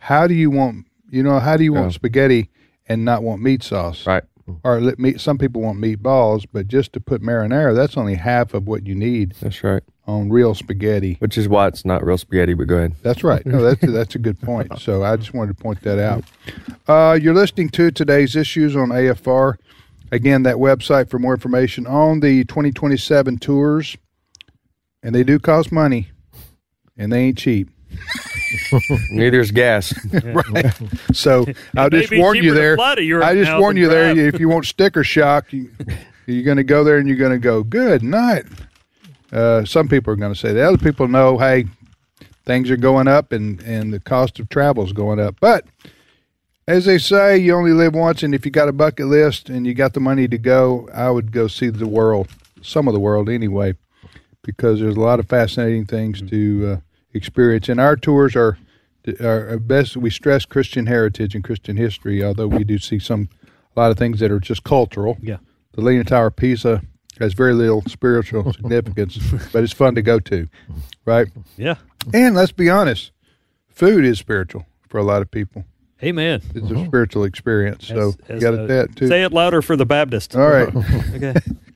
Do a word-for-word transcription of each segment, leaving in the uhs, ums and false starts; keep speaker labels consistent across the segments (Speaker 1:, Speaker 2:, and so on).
Speaker 1: how do you want, you know, how do you want
Speaker 2: Yeah.
Speaker 1: spaghetti and not want meat sauce?
Speaker 2: Right.
Speaker 1: Or let meat, some people want meatballs, but just to put marinara, that's only half of what you need
Speaker 2: That's right.
Speaker 1: on real spaghetti.
Speaker 2: Which is why it's not real spaghetti, but go ahead.
Speaker 1: That's right. No, that's a, that's a good point. So I just wanted to point that out. Uh, you're listening to today's issues on A F R. Again, that website for more information on the twenty twenty-seven tours, and they do cost money, and they ain't cheap.
Speaker 2: Neither is gas.
Speaker 1: Right. So I'll
Speaker 3: may
Speaker 1: just
Speaker 3: be
Speaker 1: warn you
Speaker 3: cheaper to
Speaker 1: there.
Speaker 3: fly to Europe
Speaker 1: I just
Speaker 3: now
Speaker 1: warn
Speaker 3: than
Speaker 1: you there.
Speaker 3: drive.
Speaker 1: If you want sticker shock, you, you're going to go there and you're going to go, good night. Uh, some people are going to say that. Other people know, hey, things are going up and, and the cost of travel is going up. But as they say, you only live once, and if you got a bucket list and you got the money to go, I would go see the world, some of the world anyway, because there's a lot of fascinating things to uh, experience. And our tours are, are best. We stress Christian heritage and Christian history, although we do see some a lot of things that are just cultural.
Speaker 3: Yeah.
Speaker 1: The Leaning Tower of Pisa has very little spiritual significance, but it's fun to go to, right?
Speaker 3: Yeah.
Speaker 1: And let's be honest, food is spiritual for a lot of people.
Speaker 3: Amen.
Speaker 1: It's a spiritual experience. So
Speaker 3: As-
Speaker 1: you got
Speaker 3: as, uh,
Speaker 1: that too.
Speaker 3: Say it louder for the Baptist.
Speaker 1: All right.
Speaker 3: Okay.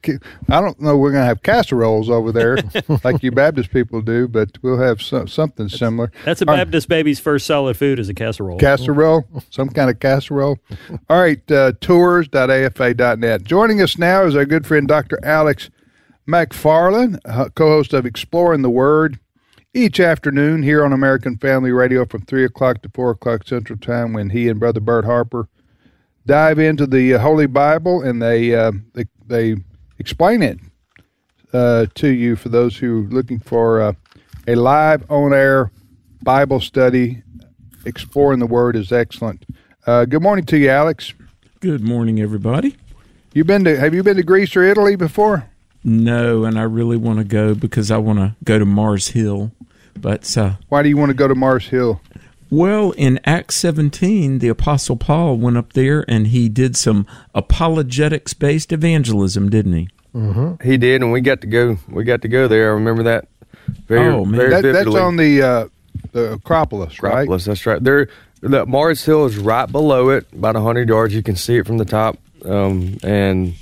Speaker 1: I don't know. We're going to have casseroles over there like you Baptist people do, but we'll have some, something similar.
Speaker 3: That's a
Speaker 1: All right.
Speaker 3: Baptist baby's first solid food is a casserole.
Speaker 1: Casserole, some kind of casserole. All right, uh, tours dot A F A dot net. Joining us now is our good friend Doctor Alex McFarland, uh, co-host of Exploring the Word, each afternoon here on American Family Radio from three o'clock to four o'clock Central Time, when he and Brother Bert Harper dive into the uh, Holy Bible and they uh, they, they explain it uh, to you for those who are looking for uh, a live on-air Bible study. Exploring the Word is excellent. Uh, good morning to you, Alex.
Speaker 4: Good morning, everybody.
Speaker 1: You been to? Have you been to Greece or Italy before?
Speaker 4: No, and I really want to go because I want to go to Mars Hill. But uh,
Speaker 1: Why do you want to go to Mars Hill?
Speaker 4: well, in Acts seventeen, the Apostle Paul went up there and he did some apologetics-based evangelism, didn't he?
Speaker 2: Mm-hmm. He did, and we got to go. We got to go there. I remember that. Very,
Speaker 4: Oh, man.
Speaker 2: very
Speaker 1: That, that's
Speaker 2: vividly.
Speaker 1: on the uh, the Acropolis, right?
Speaker 2: Acropolis, that's right. There, the Mars Hill is right below it, about a hundred yards. You can see it from the top, um, and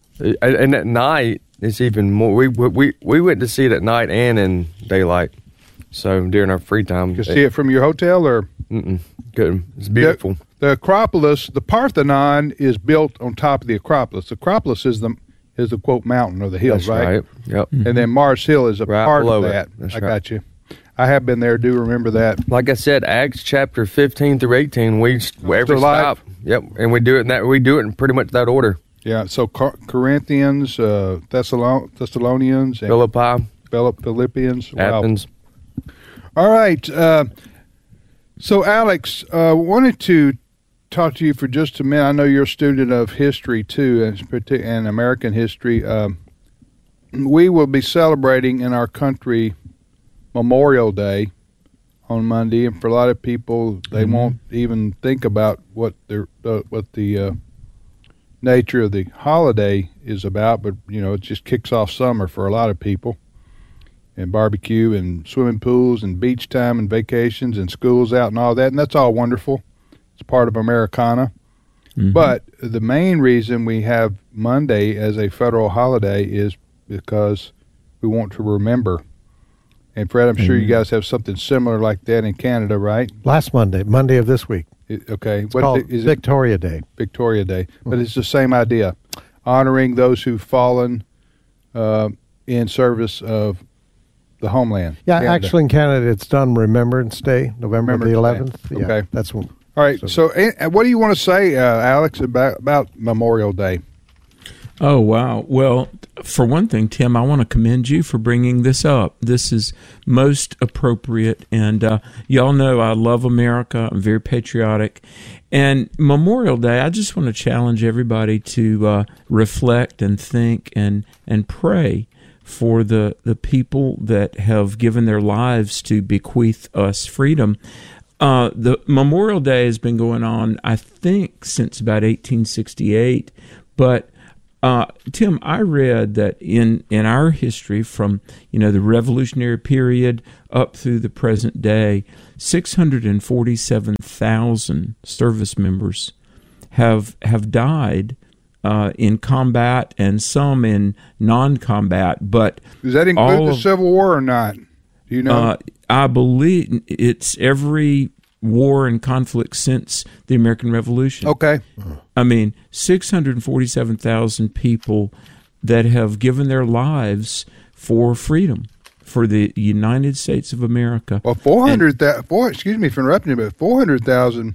Speaker 2: and at night it's even more. We we we went to see it at night and in daylight. So during our free time,
Speaker 1: You can see it from your hotel, or
Speaker 2: Mm-mm, good. It's beautiful.
Speaker 1: The, the Acropolis, the Parthenon is built on top of the Acropolis. The Acropolis is the is the quote mountain or the hill,
Speaker 2: That's
Speaker 1: right?
Speaker 2: right. Yep.
Speaker 1: And then Mars Hill is a
Speaker 2: Right
Speaker 1: part
Speaker 2: below
Speaker 1: of
Speaker 2: it.
Speaker 1: that.
Speaker 2: That's
Speaker 1: I
Speaker 2: right.
Speaker 1: got you. I have been there. Do remember that?
Speaker 2: Like I said, Acts chapter fifteen through eighteen. We every
Speaker 1: live?
Speaker 2: stop. Yep, and we do it in that. We do it in pretty much that order.
Speaker 1: Yeah. So Cor- Corinthians, uh, Thessalon- Thessalonians, and
Speaker 2: Philippi,
Speaker 1: Philipp- Philippians. Wow.
Speaker 2: Athens.
Speaker 1: All right. Uh, so, Alex, uh, wanted to talk to you for just a minute. I know you're a student of history, too, and, partic- and American history. Um, we will be celebrating in our country Memorial Day on Monday, and for a lot of people, they
Speaker 4: Mhm.
Speaker 1: won't even think about what the uh, what the uh, nature of the holiday is about. But you know, it just kicks off summer for a lot of people, and barbecue and swimming pools and beach time and vacations and schools out and all that, and that's all wonderful. It's part of Americana.
Speaker 4: Mhm.
Speaker 1: But the main reason we have Monday as a federal holiday is because we want to remember. And Fred, I'm sure you
Speaker 4: Mhm.
Speaker 1: guys have something similar like that in Canada, right?
Speaker 5: Last Monday, Monday of this week.
Speaker 1: It- okay.
Speaker 5: It's
Speaker 1: What
Speaker 5: called
Speaker 1: the- is it?
Speaker 5: Victoria Day.
Speaker 1: Victoria Day. But it's the same idea, honoring those who've fallen uh, in service of the homeland.
Speaker 5: Yeah,
Speaker 1: Canada.
Speaker 5: actually in Canada it's done Remembrance Day, November
Speaker 1: Remembrance
Speaker 5: the
Speaker 1: Day.
Speaker 5: eleventh. Yeah,
Speaker 1: Okay.
Speaker 5: that's when.
Speaker 1: All right. So, eh, what do you want to say, uh, Alex, about, about Memorial Day?
Speaker 4: Oh, wow. Well, for one thing, Tim, I want to commend you for bringing this up. This is most appropriate. And uh, y'all know I love America. I'm very patriotic. And Memorial Day, I just want to challenge everybody to uh, reflect and think and, and pray for the, the people that have given their lives to bequeath us freedom. Uh, the Memorial Day has been going on, I think, since about eighteen sixty-eight, but Uh, Tim, I read that in, in our history from, you know, the Revolutionary period up through the present day, six hundred forty-seven thousand service members have have died uh, in combat and some in non-combat. But
Speaker 1: does that include
Speaker 4: all
Speaker 1: the
Speaker 4: of,
Speaker 1: Civil War or not? Do you know?
Speaker 4: Uh, I believe it's every war and conflict since the American Revolution.
Speaker 1: Okay.
Speaker 4: I mean, six hundred forty-seven thousand people that have given their lives for freedom, for the United States of America.
Speaker 1: Well, four hundred thousand, four, excuse me for interrupting you, but four hundred thousand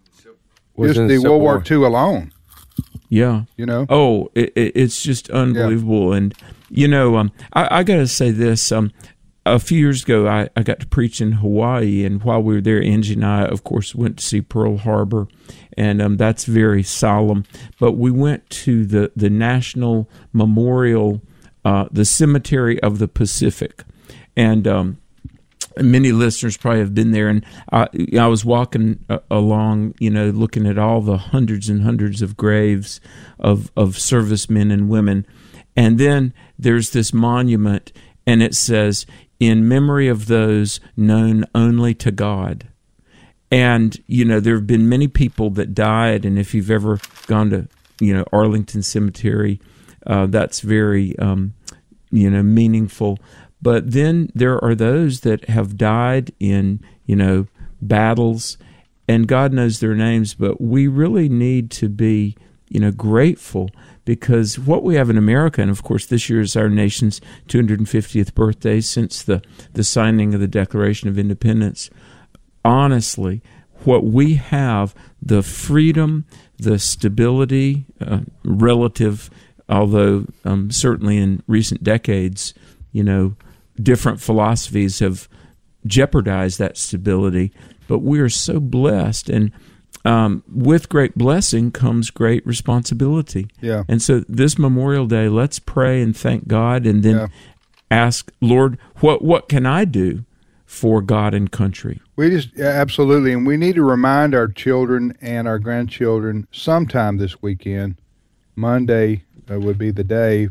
Speaker 2: Was
Speaker 1: just
Speaker 2: in
Speaker 1: the
Speaker 2: Civil
Speaker 1: World War
Speaker 2: War.
Speaker 1: Two alone,
Speaker 4: Yeah.
Speaker 1: you know?
Speaker 4: Oh, it, it, it's just unbelievable. And, you know, um, I, I got to say this. Um, a few years ago, I, I got to preach in Hawaii, and while we were there, Angie and I, of course, went to see Pearl Harbor, and um, that's very solemn. But we went to the, the National Memorial, uh, the Cemetery of the Pacific, and um, many listeners probably have been there. And I, I was walking uh, along, you know, looking at all the hundreds and hundreds of graves of, of servicemen and women, and then there's this monument, and it says, "In memory of those known only to God." And, you know, there have been many people that died, and if you've ever gone to, you know, Arlington Cemetery, uh, that's very, um, you know, meaningful. But then there are those that have died in, you know, battles, and God knows their names, but we really need to be, you know, grateful, because what we have in America, and of course this year is our nation's two hundred fiftieth birthday since the, the signing of the Declaration of Independence, honestly, what we have, the freedom, the stability, uh, relative, although um, certainly in recent decades, you know, different philosophies have jeopardized that stability, but we are so blessed, and Um, with great blessing comes great responsibility.
Speaker 1: Yeah.
Speaker 4: And so this Memorial Day, let's pray and thank God, and then
Speaker 1: Yeah.
Speaker 4: ask, Lord, what what can I do for God and country?
Speaker 1: We just, yeah, absolutely. And we need to remind our children and our grandchildren sometime this weekend, Monday uh, would be the day,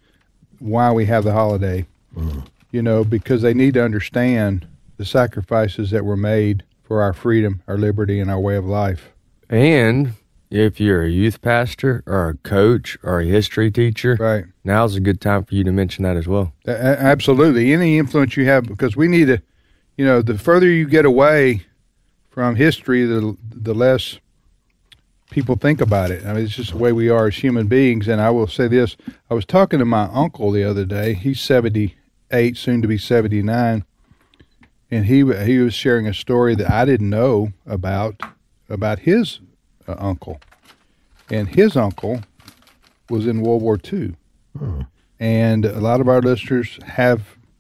Speaker 1: why we have the holiday.
Speaker 5: Mm.
Speaker 1: You know, because they need to understand the sacrifices that were made for our freedom, our liberty, and our way of life.
Speaker 2: And if you're a youth pastor or a coach or a history teacher,
Speaker 1: Right.
Speaker 2: now's a good time for you to mention that as well.
Speaker 1: A- a- absolutely. Any influence you have, because we need to, you know, the further you get away from history, the the less people think about it. I mean, it's just the way we are as human beings. And I will say this, I was talking to my uncle the other day. He's seventy-eight, soon to be seventy-nine. And he he was sharing a story that I didn't know about, about his uh, uncle. And his uncle was in World War Two.
Speaker 5: Hmm.
Speaker 1: And a lot of our listeners have,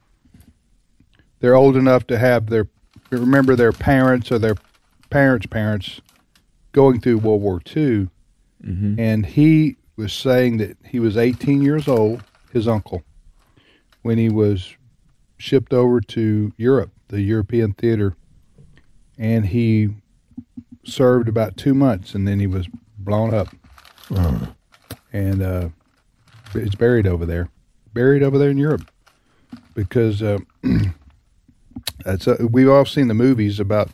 Speaker 1: they're old enough to have their, remember their parents or their parents' parents going through World War Two.
Speaker 4: Mm-hmm.
Speaker 1: And he was saying that he was eighteen years old, his uncle, when he was shipped over to Europe, the European theater, and he served about two months, and then he was blown up.
Speaker 5: Mm.
Speaker 1: And uh, it's buried over there, buried over there in Europe, because uh, that's uh, we've all seen the movies about.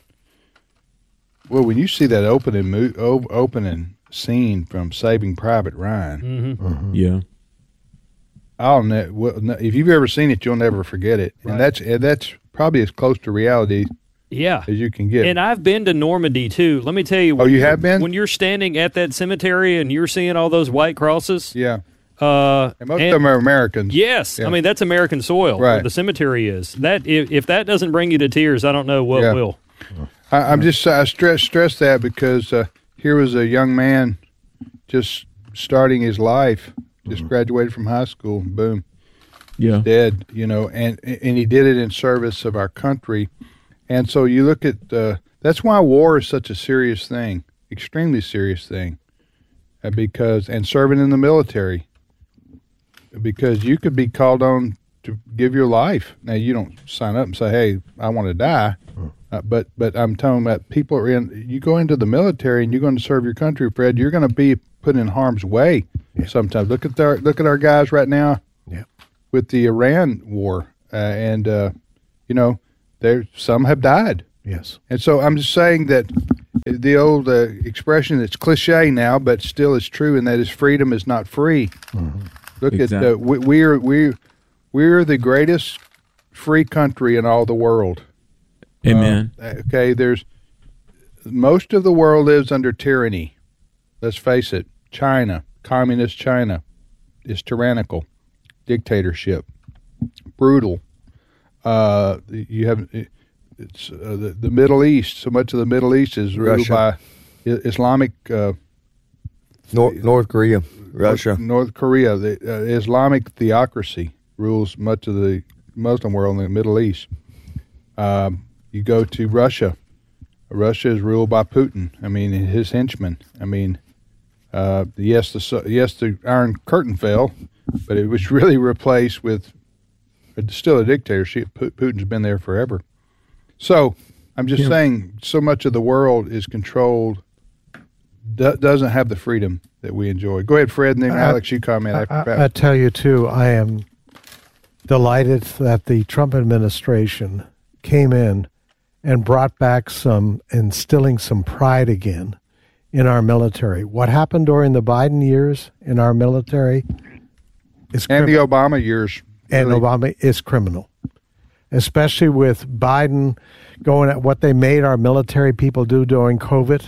Speaker 1: Well, when you see that opening mo- o- opening scene from Saving Private Ryan,
Speaker 3: Mm-hmm.
Speaker 5: Mhm.
Speaker 4: Yeah.
Speaker 1: I'll ne- well, no, if you've ever seen it, you'll never forget it,
Speaker 3: Right.
Speaker 1: and that's and that's probably as close to reality
Speaker 3: Yeah.
Speaker 1: as you can get.
Speaker 3: And I've been to Normandy, too. Let me tell you.
Speaker 1: Oh, you have been?
Speaker 3: When you're standing at that cemetery and you're seeing all those white crosses.
Speaker 1: yeah,
Speaker 3: Uh,
Speaker 1: and most
Speaker 3: and-
Speaker 1: of them are Americans.
Speaker 3: Yes.
Speaker 1: Yeah.
Speaker 3: I mean, that's American soil. Where
Speaker 1: Right.
Speaker 3: the cemetery is. That if, if that doesn't bring you to tears, I don't know what
Speaker 1: Yeah.
Speaker 3: will.
Speaker 1: I, I'm just I stress stress that because uh, here was a young man just starting his life, just graduated from high school, boom,
Speaker 4: Yeah.
Speaker 1: dead. You know, and and he did it in service of our country, and so you look at uh, that's why war is such a serious thing, extremely serious thing, uh, because and serving in the military, because you could be called on to give your life. Now, you don't sign up and say, hey, I want to die. Uh, but but I'm talking about people are in, you go into the military and you're going to serve your country, Fred, you're going to be put in harm's way yeah. sometimes. Look at our, look at our guys right now
Speaker 5: yeah.
Speaker 1: with the Iran war. Uh, and, uh, you know, there some have died.
Speaker 5: Yes.
Speaker 1: And so I'm just saying that the old uh, expression that's cliche now, but still is true, and that is freedom is not free. Mm-hmm. Look exactly. at uh, we, we're we we're the greatest free country in all the world.
Speaker 4: Amen.
Speaker 1: Uh, okay, there's most of the world lives under tyranny. Let's face it. China, communist China, is tyrannical, dictatorship, brutal. Uh, you have it's uh, the, the Middle East. So much of the Middle East is ruled by Islamic. Uh,
Speaker 2: North, North Korea, Russia,
Speaker 1: North Korea. The uh, Islamic theocracy rules much of the Muslim world in the Middle East. Um, you go to Russia. Russia is ruled by Putin. I mean, his henchmen. I mean, uh, yes, the yes the Iron Curtain fell, but it was really replaced with it's still a dictatorship. Putin's been there forever. So I'm just yeah. saying, so much of the world is controlled. Do, doesn't have the freedom that we enjoy. Go ahead, Fred, and then I, Alex, you comment.
Speaker 5: I,
Speaker 1: after
Speaker 5: I, I tell you, too, I am delighted that the Trump administration came in and brought back some, instilling some pride again in our military. What happened during the Biden years in our military is
Speaker 1: and
Speaker 5: crim-
Speaker 1: the Obama years.
Speaker 5: And
Speaker 1: really.
Speaker 5: Obama is criminal, especially with Biden going at what they made our military people do during COVID.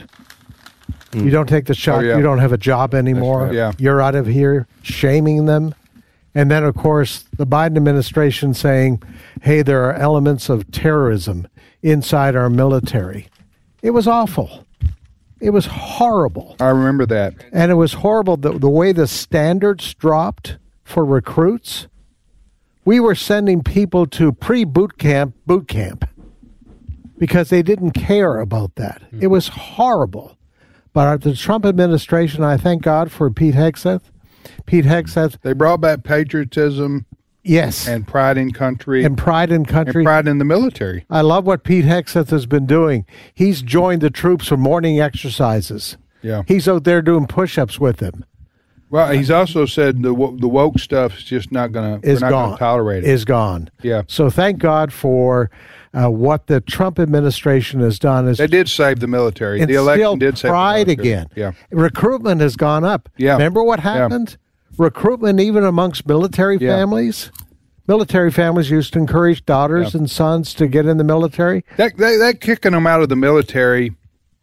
Speaker 5: You don't take the shot, oh, yeah. you don't have a job anymore.
Speaker 1: Right. Yeah.
Speaker 5: You're out of here, shaming them. And then, of course, the Biden administration saying, hey, there are elements of terrorism inside our military. It was awful. It was horrible.
Speaker 1: I remember that.
Speaker 5: And it was horrible the, the way the standards dropped for recruits. We were sending people to pre-boot camp boot camp because they didn't care about that. Mm-hmm. It was horrible. But the Trump administration, I thank God for Pete Hegseth. Pete Hegseth.
Speaker 1: They brought back patriotism.
Speaker 5: Yes.
Speaker 1: And pride in country.
Speaker 5: And pride in country.
Speaker 1: And pride in the military.
Speaker 5: I love what Pete Hegseth has been doing. He's joined the troops for morning exercises.
Speaker 1: Yeah.
Speaker 5: He's out there doing push-ups with them.
Speaker 1: Well, he's also said the the woke stuff is just not going to, we're not going to tolerate it.
Speaker 5: Is gone.
Speaker 1: Yeah.
Speaker 5: So thank God for uh, what the Trump administration has done. Is
Speaker 1: they did save the military. The election did save
Speaker 5: pride
Speaker 1: the military.
Speaker 5: again.
Speaker 1: Yeah.
Speaker 5: Recruitment has gone up.
Speaker 1: Yeah.
Speaker 5: Remember what happened? Yeah. Recruitment even amongst military
Speaker 1: yeah.
Speaker 5: families. Military families used to encourage daughters yeah. and sons to get in the military.
Speaker 1: That, that, that kicking them out of the military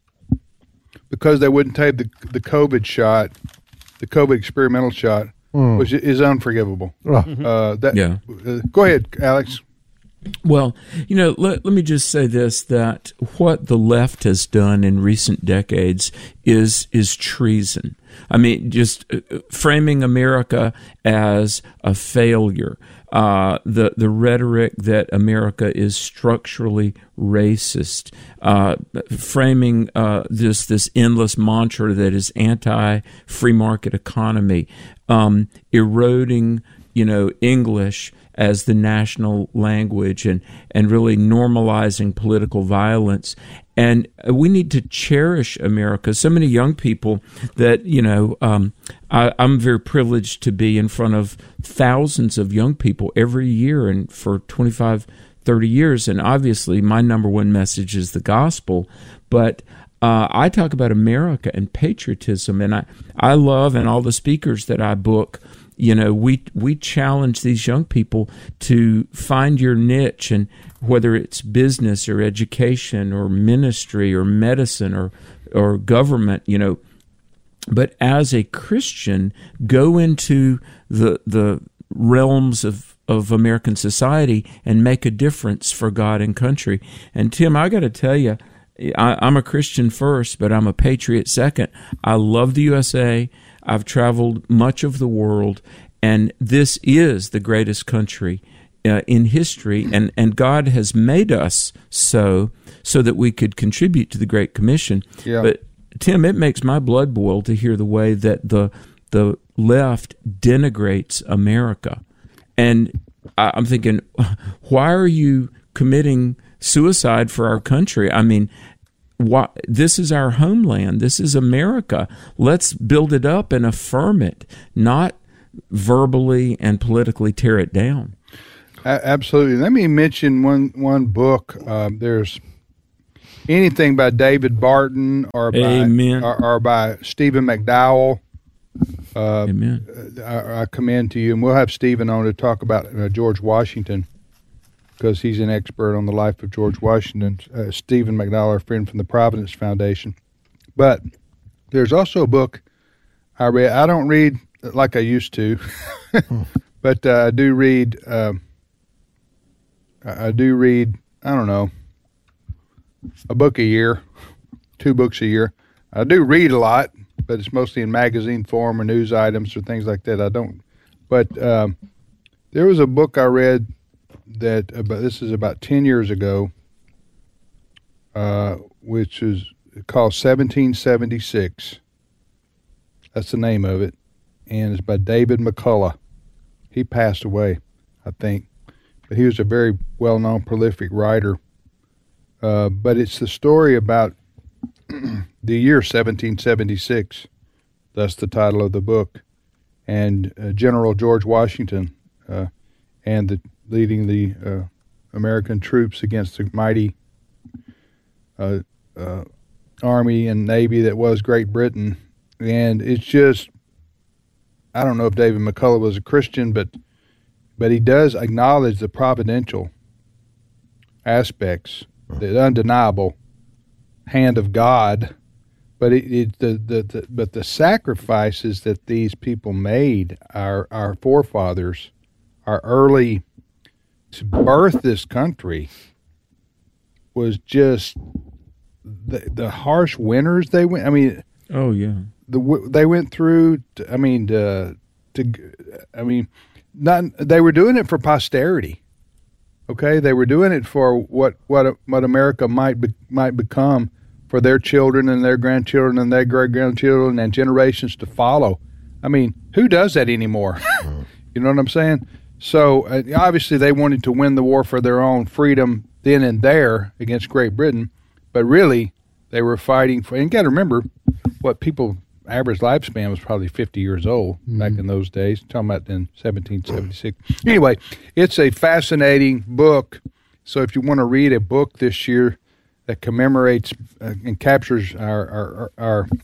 Speaker 1: because they wouldn't take the, the COVID shot, the COVID experimental shot, mm. which is unforgivable. Oh. Uh, that,
Speaker 4: yeah.
Speaker 1: Uh, go ahead, Alex.
Speaker 4: Well, you know, let, let me just say this, that what the left has done in recent decades is is treason. I mean, just framing America as a failure, uh, the, the rhetoric that America is structurally racist, uh, framing uh, this, this endless mantra that is anti-free market economy, um, eroding, you know, English as the national language and, and really normalizing political violence. And we need to cherish America. So many young people that, you know, um, I, I'm very privileged to be in front of thousands of young people every year and for twenty-five, thirty years. And obviously my number one message is the gospel. But uh, I talk about America and patriotism. And I, I love, and all the speakers that I book, you know, we we challenge these young people to find your niche, and whether it's business or education or ministry or medicine or or government, you know. But as a Christian, go into the the realms of, of American society and make a difference for God and country. And Tim, I got to tell you, I, I'm a Christian first, but I'm a patriot second. I love the U S A. I've traveled much of the world, and this is the greatest country uh, in history, and, and God has made us so so that we could contribute to the Great Commission.
Speaker 1: Yeah.
Speaker 4: But, Tim, it makes my blood boil to hear the way that the the left denigrates America. And I, I'm thinking, why are you committing suicide for our country? I mean, why, this is our homeland. This is America. Let's build it up and affirm it, not verbally and politically tear it down.
Speaker 1: Absolutely. Let me mention one one book. Uh, there's anything by David Barton or by,
Speaker 4: Amen.
Speaker 1: Or, or by Stephen McDowell. Uh,
Speaker 4: Amen.
Speaker 1: I, I commend to you, and we'll have Stephen on to talk about uh, George Washington, because he's an expert on the life of George Washington. Uh, Stephen McDowell, our friend from the Providence Foundation. But there's also a book I read. I don't read like I used to, but uh, I do read. Uh, I do read, I don't know, a book a year, two books a year. I do read a lot, but it's mostly in magazine form or news items or things like that. I don't. But um, there was a book I read that, about, this is about ten years ago, uh, which is called seventeen seventy-six. That's the name of it. And it's by David McCullough. He passed away, I think. But he was a very well-known, prolific writer. Uh, but it's the story about the year seventeen seventy-six. That's the title of the book. And uh, General George Washington uh, and the leading the uh, American troops against the mighty uh, uh, army and navy that was Great Britain. And it's just, I don't know if David McCullough was a Christian, but but he does acknowledge the providential aspects, the undeniable hand of God, but it, it the, the, the but the sacrifices that these people made, our our forefathers, our early to birth this country, was just the the harsh winters they went. I mean,
Speaker 4: oh yeah,
Speaker 1: the they went through. To, I mean, to, to I mean. Not, they were doing it for posterity. Okay, they were doing it for what what what America might be, might become for their children and their grandchildren and their great grandchildren and generations to follow. I mean, who does that anymore? You know what I'm saying? So uh, obviously they wanted to win the war for their own freedom then and there against Great Britain, but really they were fighting for. And you got to remember, what people. Average lifespan was probably fifty years old mm-hmm. back in those days. I'm talking about in seventeen seventy-six. Anyway, it's a fascinating book. So if you want to read a book this year that commemorates uh, and captures our, our, our, our,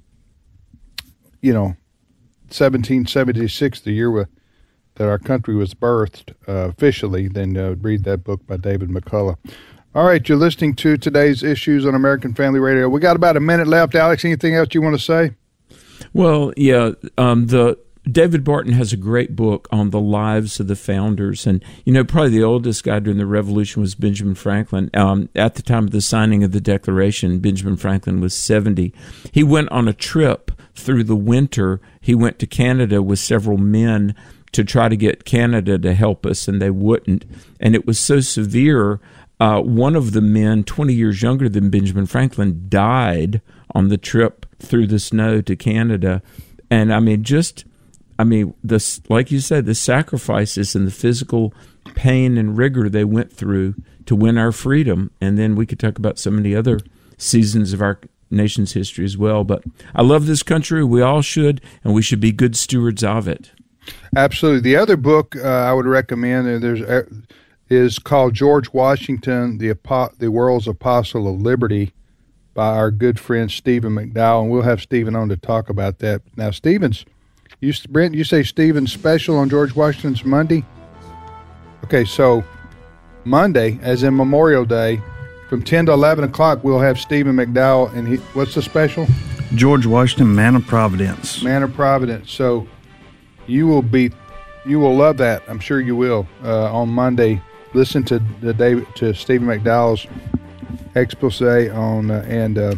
Speaker 1: you know, seventeen seventy-six, the year with, that our country was birthed uh, officially, then uh, read that book by David McCullough. All right, you're listening to today's Issues on American Family Radio. We got about a minute left. Alex, anything else you want to say?
Speaker 4: Well, yeah, um, the David Barton has a great book on the lives of the founders. And, you know, probably the oldest guy during the Revolution was Benjamin Franklin. Um, at the time of the signing of the Declaration, Benjamin Franklin was seventy. He went on a trip through the winter. He went to Canada with several men to try to get Canada to help us, and they wouldn't. And it was so severe, uh, one of the men, twenty years younger than Benjamin Franklin, died on the trip through the snow to Canada. And I mean, just, I mean, this, like you said, the sacrifices and the physical pain and rigor they went through to win our freedom. And then we could talk about so many other seasons of our nation's history as well. But I love this country. We all should, and we should be good stewards of it.
Speaker 1: Absolutely. The other book uh, I would recommend uh, there's uh, is called George Washington, the Apo- the World's Apostle of Liberty, by our good friend Stephen McDowell, and we'll have Stephen on to talk about that. Now, Stephen's, you, Brent, you say Stephen's special on George Washington's Monday? Okay, so Monday, as in Memorial Day, from ten to eleven o'clock, we'll have Stephen McDowell, and he, what's the special?
Speaker 6: George Washington, Man of Providence.
Speaker 1: Man of Providence. So you will be, you will love that. I'm sure you will. Uh, on Monday, listen to the David, to Stephen McDowell's expose on uh, and uh,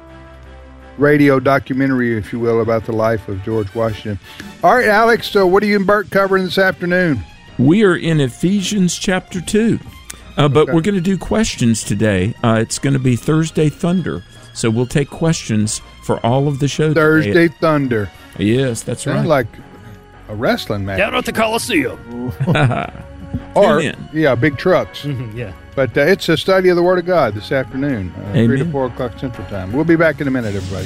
Speaker 1: radio documentary, if you will, about the life of George Washington. All right, Alex, so what are you and Bert covering this afternoon?
Speaker 4: We are in Ephesians chapter two, uh, but okay. We're going to do questions today. Uh, it's going to be Thursday Thunder, so we'll take questions for all of the show
Speaker 1: Thursday
Speaker 4: today.
Speaker 1: Thunder.
Speaker 4: Yes, that's
Speaker 1: Sounds
Speaker 4: right.
Speaker 1: like a wrestling match.
Speaker 3: Down at the Coliseum.
Speaker 1: or
Speaker 4: in.
Speaker 1: yeah, big trucks.
Speaker 3: Yeah.
Speaker 1: But uh, it's a study of the Word of God this afternoon, uh, three to
Speaker 4: Amen.
Speaker 1: four o'clock Central Time. We'll be back in a minute, everybody.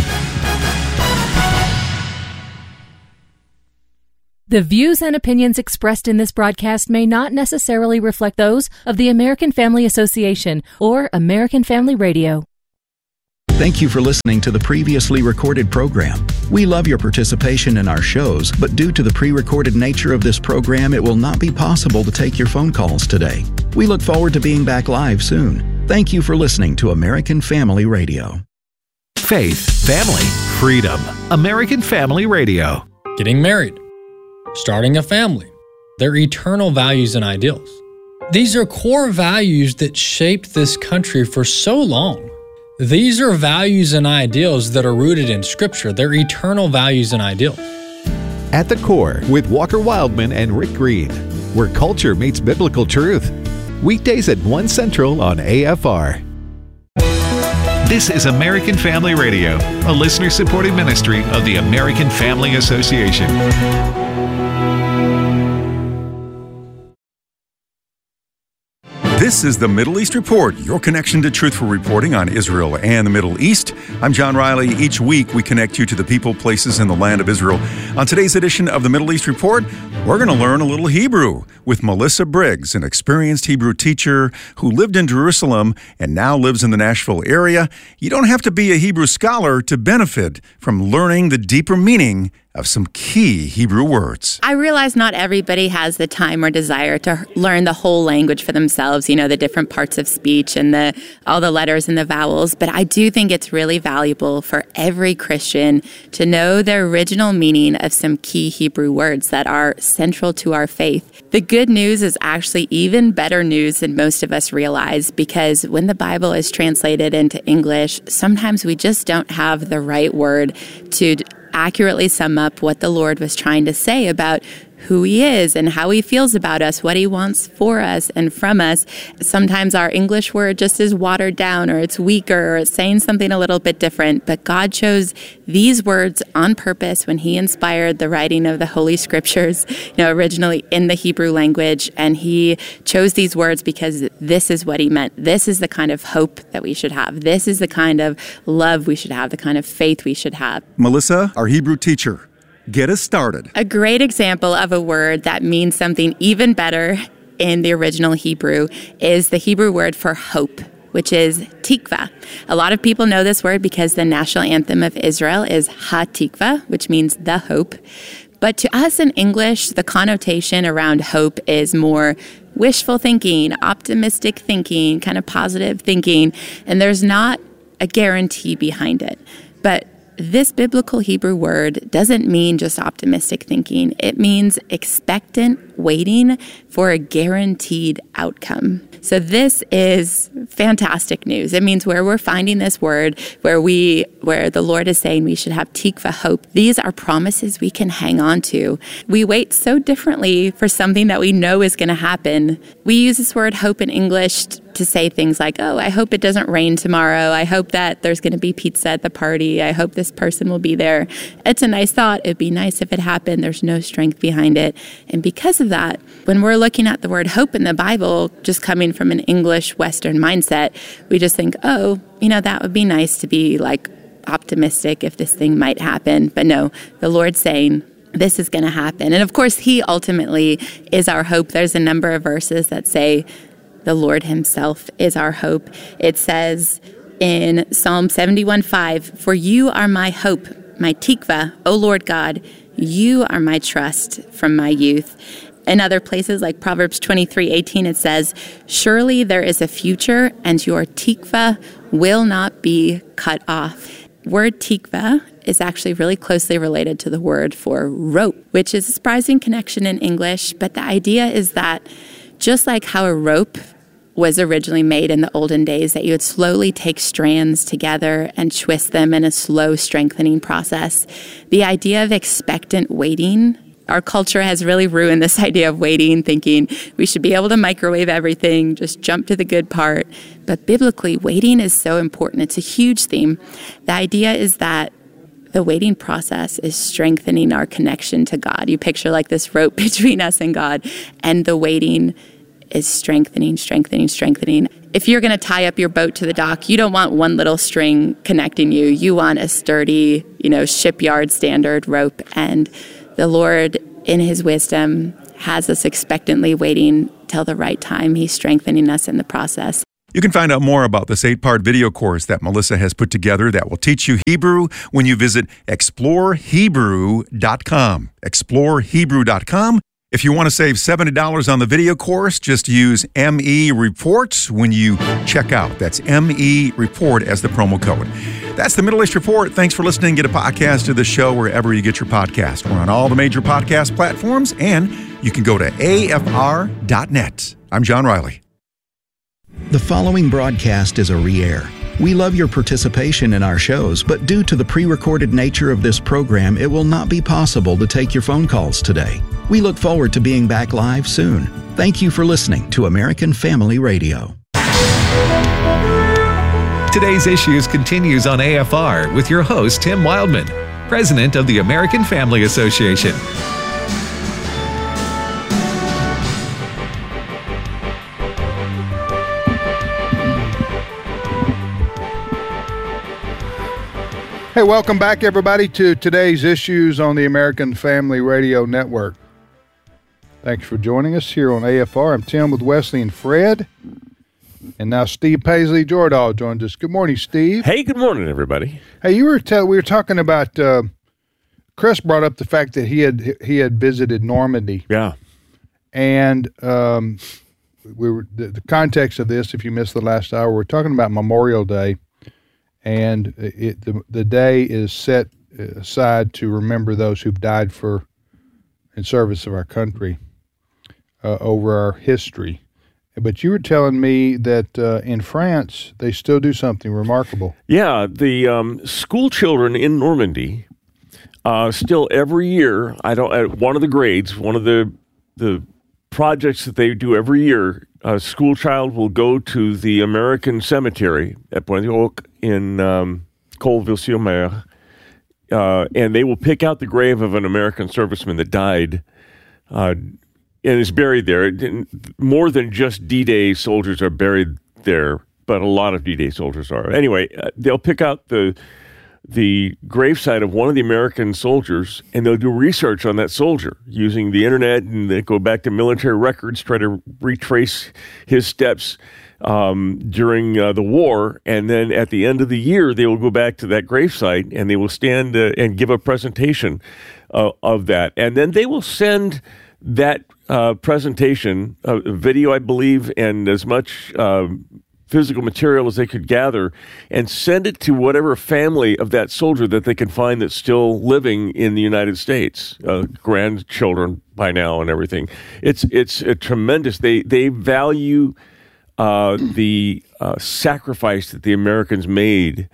Speaker 7: The views and opinions expressed in this broadcast may not necessarily reflect those of the American Family Association or American Family Radio.
Speaker 8: Thank you for listening to the previously recorded program. We love your participation in our shows, but due to the pre-recorded nature of this program, it will not be possible to take your phone calls today. We look forward to being back live soon. Thank you for listening to American Family Radio.
Speaker 9: Faith, family, freedom. American Family Radio.
Speaker 10: Getting married, starting a family, their eternal values and ideals. These are core values that shaped this country for so long. These are values and ideals that are rooted in Scripture. They're eternal values and ideals.
Speaker 9: At the Core with Walker Wildman and Rick Green, where culture meets biblical truth. Weekdays at one Central on A F R. This is American Family Radio, a listener-supported ministry of the American Family Association.
Speaker 11: This is the Middle East Report, your connection to truthful reporting on Israel and the Middle East. I'm John Riley. Each week, we connect you to the people, places, and the land of Israel. On today's edition of the Middle East Report, we're going to learn a little Hebrew with Melissa Briggs, an experienced Hebrew teacher who lived in Jerusalem and now lives in the Nashville area. You don't have to be a Hebrew scholar to benefit from learning the deeper meaning of some key Hebrew words.
Speaker 12: I realize not everybody has the time or desire to learn the whole language for themselves, you know, the different parts of speech and the all the letters and the vowels, but I do think it's really valuable for every Christian to know the original meaning of some key Hebrew words that are central to our faith. The good news is actually even better news than most of us realize, because when the Bible is translated into English, sometimes we just don't have the right word to accurately sum up what the Lord was trying to say about who He is and how He feels about us, what He wants for us and from us. Sometimes our English word just is watered down, or it's weaker, or it's saying something a little bit different. But God chose these words on purpose when He inspired the writing of the Holy Scriptures, you know, originally in the Hebrew language. And He chose these words because this is what He meant. This is the kind of hope that we should have. This is the kind of love we should have, the kind of faith we should have.
Speaker 11: Melissa, our Hebrew teacher, get us started.
Speaker 12: A great example of a word that means something even better in the original Hebrew is the Hebrew word for hope, which is tikva. A lot of people know this word because the national anthem of Israel is Ha-Tikva, which means the hope. But to us in English, the connotation around hope is more wishful thinking, optimistic thinking, kind of positive thinking, and there's not a guarantee behind it. But this biblical Hebrew word doesn't mean just optimistic thinking. It means expectant waiting for a guaranteed outcome. So this is fantastic news. It means where we're finding this word, where we, where the Lord is saying we should have tikva, hope. These are promises we can hang on to. We wait so differently for something that we know is going to happen. We use this word hope in English to say things like, oh, I hope it doesn't rain tomorrow. I hope that there's going to be pizza at the party. I hope this person will be there. It's a nice thought. It'd be nice if it happened. There's no strength behind it. And because of that, when we're looking at the word hope in the Bible, just coming from an English Western mindset, we just think, oh, you know, that would be nice to be like optimistic if this thing might happen. But no, the Lord's saying, this is going to happen. And of course, He ultimately is our hope. There's a number of verses that say the Lord Himself is our hope. It says in Psalm seventy-one five, for you are my hope, my tikva, O Lord God, you are my trust from my youth. In other places like Proverbs twenty-three eighteen, it says, surely there is a future and your tikva will not be cut off. Word tikva is actually really closely related to the word for rope, which is a surprising connection in English. But the idea is that just like how a rope was originally made in the olden days, that you would slowly take strands together and twist them in a slow strengthening process, the idea of expectant waiting, our culture has really ruined this idea of waiting, thinking we should be able to microwave everything, just jump to the good part. But biblically, waiting is so important. It's a huge theme. The idea is that the waiting process is strengthening our connection to God. You picture like this rope between us and God, and the waiting is strengthening, strengthening, strengthening. If you're going to tie up your boat to the dock, you don't want one little string connecting you. You want a sturdy, you know, shipyard standard rope. And the Lord, in his wisdom, has us expectantly waiting till the right time. He's strengthening us in the process.
Speaker 11: You can find out more about this eight-part video course that Melissa has put together that will teach you Hebrew when you visit explore hebrew dot com. explore hebrew dot com. If you want to save seventy dollars on the video course, just use M E Reports when you check out. That's M E Report as the promo code. That's the Middle East Report. Thanks for listening. Get a podcast of the show wherever you get your podcast. We're on all the major podcast platforms, and you can go to A F R dot net. I'm John Riley.
Speaker 8: The following broadcast is a re-air. We love your participation in our shows, but due to the pre-recorded nature of this program, it will not be possible to take your phone calls today. We look forward to being back live soon. Thank you for listening to American Family Radio.
Speaker 9: Today's Issues continues on A F R with your host, Tim Wildman, President of the American Family Association.
Speaker 1: Hey, welcome back, everybody, to today's Issues on the American Family Radio Network. Thanks for joining us here on A F R. I'm Tim with Wesley and Fred. And now Steve Paisley Jordahl joins us. Good morning, Steve.
Speaker 13: Hey, good morning, everybody.
Speaker 1: Hey, you were tell we were talking about uh, Chris brought up the fact that he had he had visited Normandy.
Speaker 13: Yeah.
Speaker 1: And um, we were the, the context of this, if you missed the last hour, we're talking about Memorial Day. And it, the the day is set aside to remember those who've died for in service of our country uh, over our history. But you were telling me that uh, in France they still do something remarkable.
Speaker 13: Yeah, the um, school children in Normandy uh, still every year. I don't. At one of the grades, one of the the projects that they do every year. A school child will go to the American cemetery at Pointe du Hoc in um, Colleville-sur-Mer, uh, and they will pick out the grave of an American serviceman that died uh, and is buried there. More than just D-Day soldiers are buried there, but a lot of D-Day soldiers are. Anyway, uh, they'll pick out the the gravesite of one of the American soldiers, and they'll do research on that soldier using the internet, and they go back to military records, try to retrace his steps um, during uh, the war, and then at the end of the year, they will go back to that gravesite, and they will stand uh, and give a presentation uh, of that, and then they will send that uh, presentation, uh, video, I believe, and as much uh, physical material as they could gather, and send it to whatever family of that soldier that they can find that's still living in the United States, uh, grandchildren by now and everything. It's it's a tremendous. They they value uh, the uh, sacrifice that the Americans made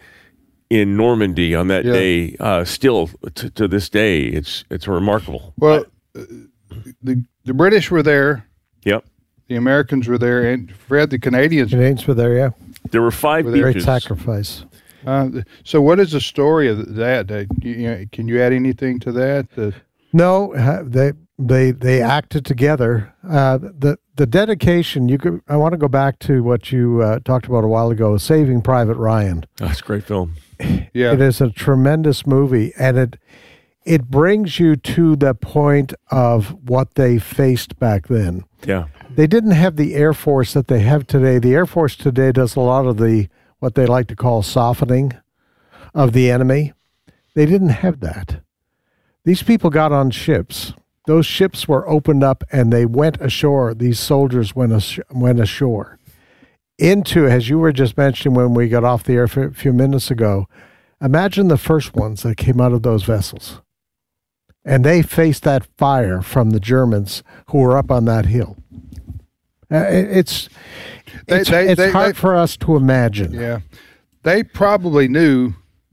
Speaker 13: in Normandy on that yeah. day. Uh, still t- to this day, it's it's remarkable.
Speaker 1: Well, uh, the the British were there.
Speaker 13: Yep.
Speaker 1: The Americans were there, and Fred, the Canadians.
Speaker 5: Canadians were there, yeah.
Speaker 13: There were five
Speaker 5: were
Speaker 13: beaches.
Speaker 5: Great sacrifice.
Speaker 1: Uh, so, what is the story of that? Uh, you, you know, can you add anything to that? Uh,
Speaker 5: no, they they they acted together. Uh, the the dedication. You could. I want to go back to what you uh, talked about a while ago. Saving Private Ryan.
Speaker 13: Oh, that's a great film.
Speaker 1: Yeah,
Speaker 5: it is a tremendous movie, and it it brings you to the point of what they faced back then.
Speaker 13: Yeah.
Speaker 5: They didn't have the Air Force that they have today. The Air Force today does a lot of the, what they like to call softening of the enemy. They didn't have that. These people got on ships. Those ships were opened up and they went ashore. These soldiers went, ash- went ashore. Into, as you were just mentioning when we got off the air a few minutes ago, imagine the first ones that came out of those vessels. And they faced that fire from the Germans who were up on that hill. Uh, it, it's
Speaker 1: they,
Speaker 5: it's,
Speaker 1: they,
Speaker 5: it's
Speaker 1: they,
Speaker 5: hard
Speaker 1: they,
Speaker 5: for us to imagine.
Speaker 1: Yeah. They probably knew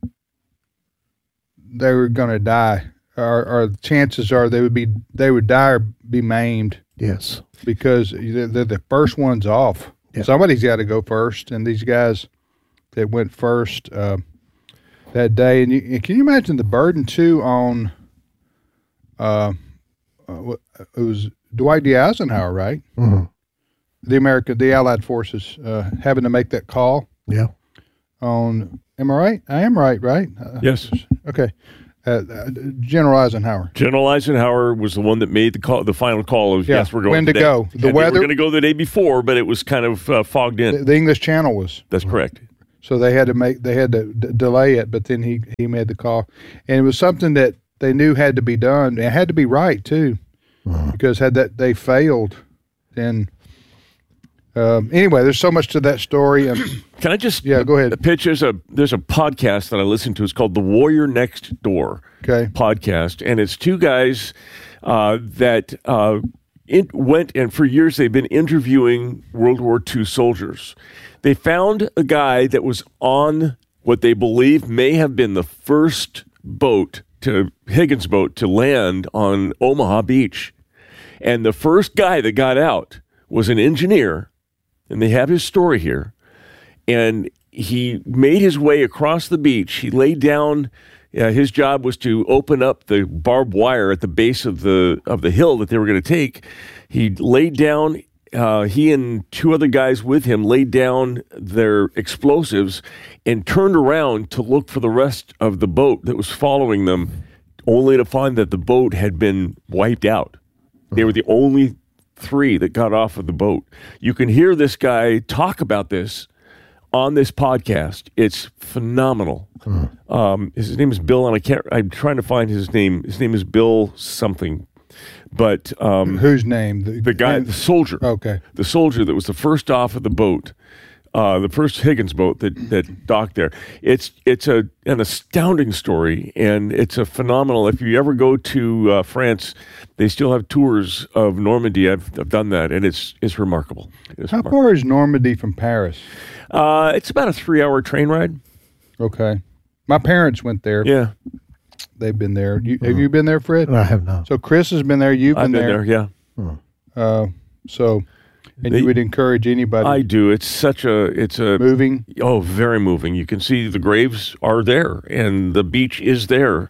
Speaker 1: they were going to die, or, or chances are they would be they would die or be maimed.
Speaker 5: Yes.
Speaker 1: Because they're, they're the first ones off. Yeah. Somebody's got to go first, and these guys that went first, uh, that day. And, you, and can you imagine the burden too on? Uh, uh, it was Dwight D. Eisenhower, right?
Speaker 5: Mm-hmm.
Speaker 1: The American, the Allied forces uh, having to make that call.
Speaker 5: Yeah.
Speaker 1: On, am I right? I am right, right? Uh,
Speaker 13: Yes.
Speaker 1: Okay. Uh, uh, General Eisenhower.
Speaker 13: General Eisenhower was the one that made the call, the final call of
Speaker 1: Yeah,
Speaker 13: yes, we're going
Speaker 1: when to
Speaker 13: today.
Speaker 1: go. The
Speaker 13: And
Speaker 1: weather-
Speaker 13: They were going to go the day before, but it was kind of uh, fogged in.
Speaker 1: The, the English Channel was.
Speaker 13: That's correct.
Speaker 1: So they had to make they had to d- delay it, but then he he made the call, and it was something that they knew had to be done. It had to be right too, because had that they failed, then um, anyway, there's so much to that story. And
Speaker 13: Can I just
Speaker 1: yeah, go ahead.
Speaker 13: pitch? There's a there's a podcast that I listen to. It's called The Warrior Next Door
Speaker 1: Okay.
Speaker 13: podcast, and it's two guys uh, that uh, it went and for years they've been interviewing World War Two soldiers. They found a guy that was on what they believe may have been the first boat to Higgins boat to land on Omaha Beach, and the first guy that got out was an engineer, and they have his story here. And he made his way across the beach. He laid down. Uh, his job was to open up the barbed wire at the base of the of the hill that they were going to take. He laid down. Uh, he and two other guys with him laid down their explosives and turned around to look for the rest of the boat that was following them, only to find that the boat had been wiped out. They were the only three that got off of the boat. You can hear this guy talk about this on this podcast. It's phenomenal. Um, his name is Bill, and I can't. I'm trying to find his name. His name is Bill something. But um,
Speaker 1: whose name? The,
Speaker 13: the guy, the soldier.
Speaker 1: Okay,
Speaker 13: the soldier that was the first off of the boat, uh, the first Higgins boat that, that docked there. It's it's a an astounding story, and it's a phenomenal. If you ever go to uh, France, they still have tours of Normandy. I've, I've done that, and it's it's remarkable. It's
Speaker 1: how
Speaker 13: remarkable.
Speaker 1: far is Normandy from Paris?
Speaker 13: Uh, it's about a three-hour train ride.
Speaker 1: Okay, my parents went there.
Speaker 13: Yeah.
Speaker 1: They've been there. You, have you been there, Fred?
Speaker 5: I have not.
Speaker 1: So Chris has been there. You've been,
Speaker 13: I've been
Speaker 1: there.
Speaker 13: there, yeah.
Speaker 1: Uh, so, and
Speaker 13: They-
Speaker 1: you would encourage anybody.
Speaker 13: I do. It's such a. It's a
Speaker 1: moving.
Speaker 13: Oh, very moving. You can see the graves are there, and the beach is there.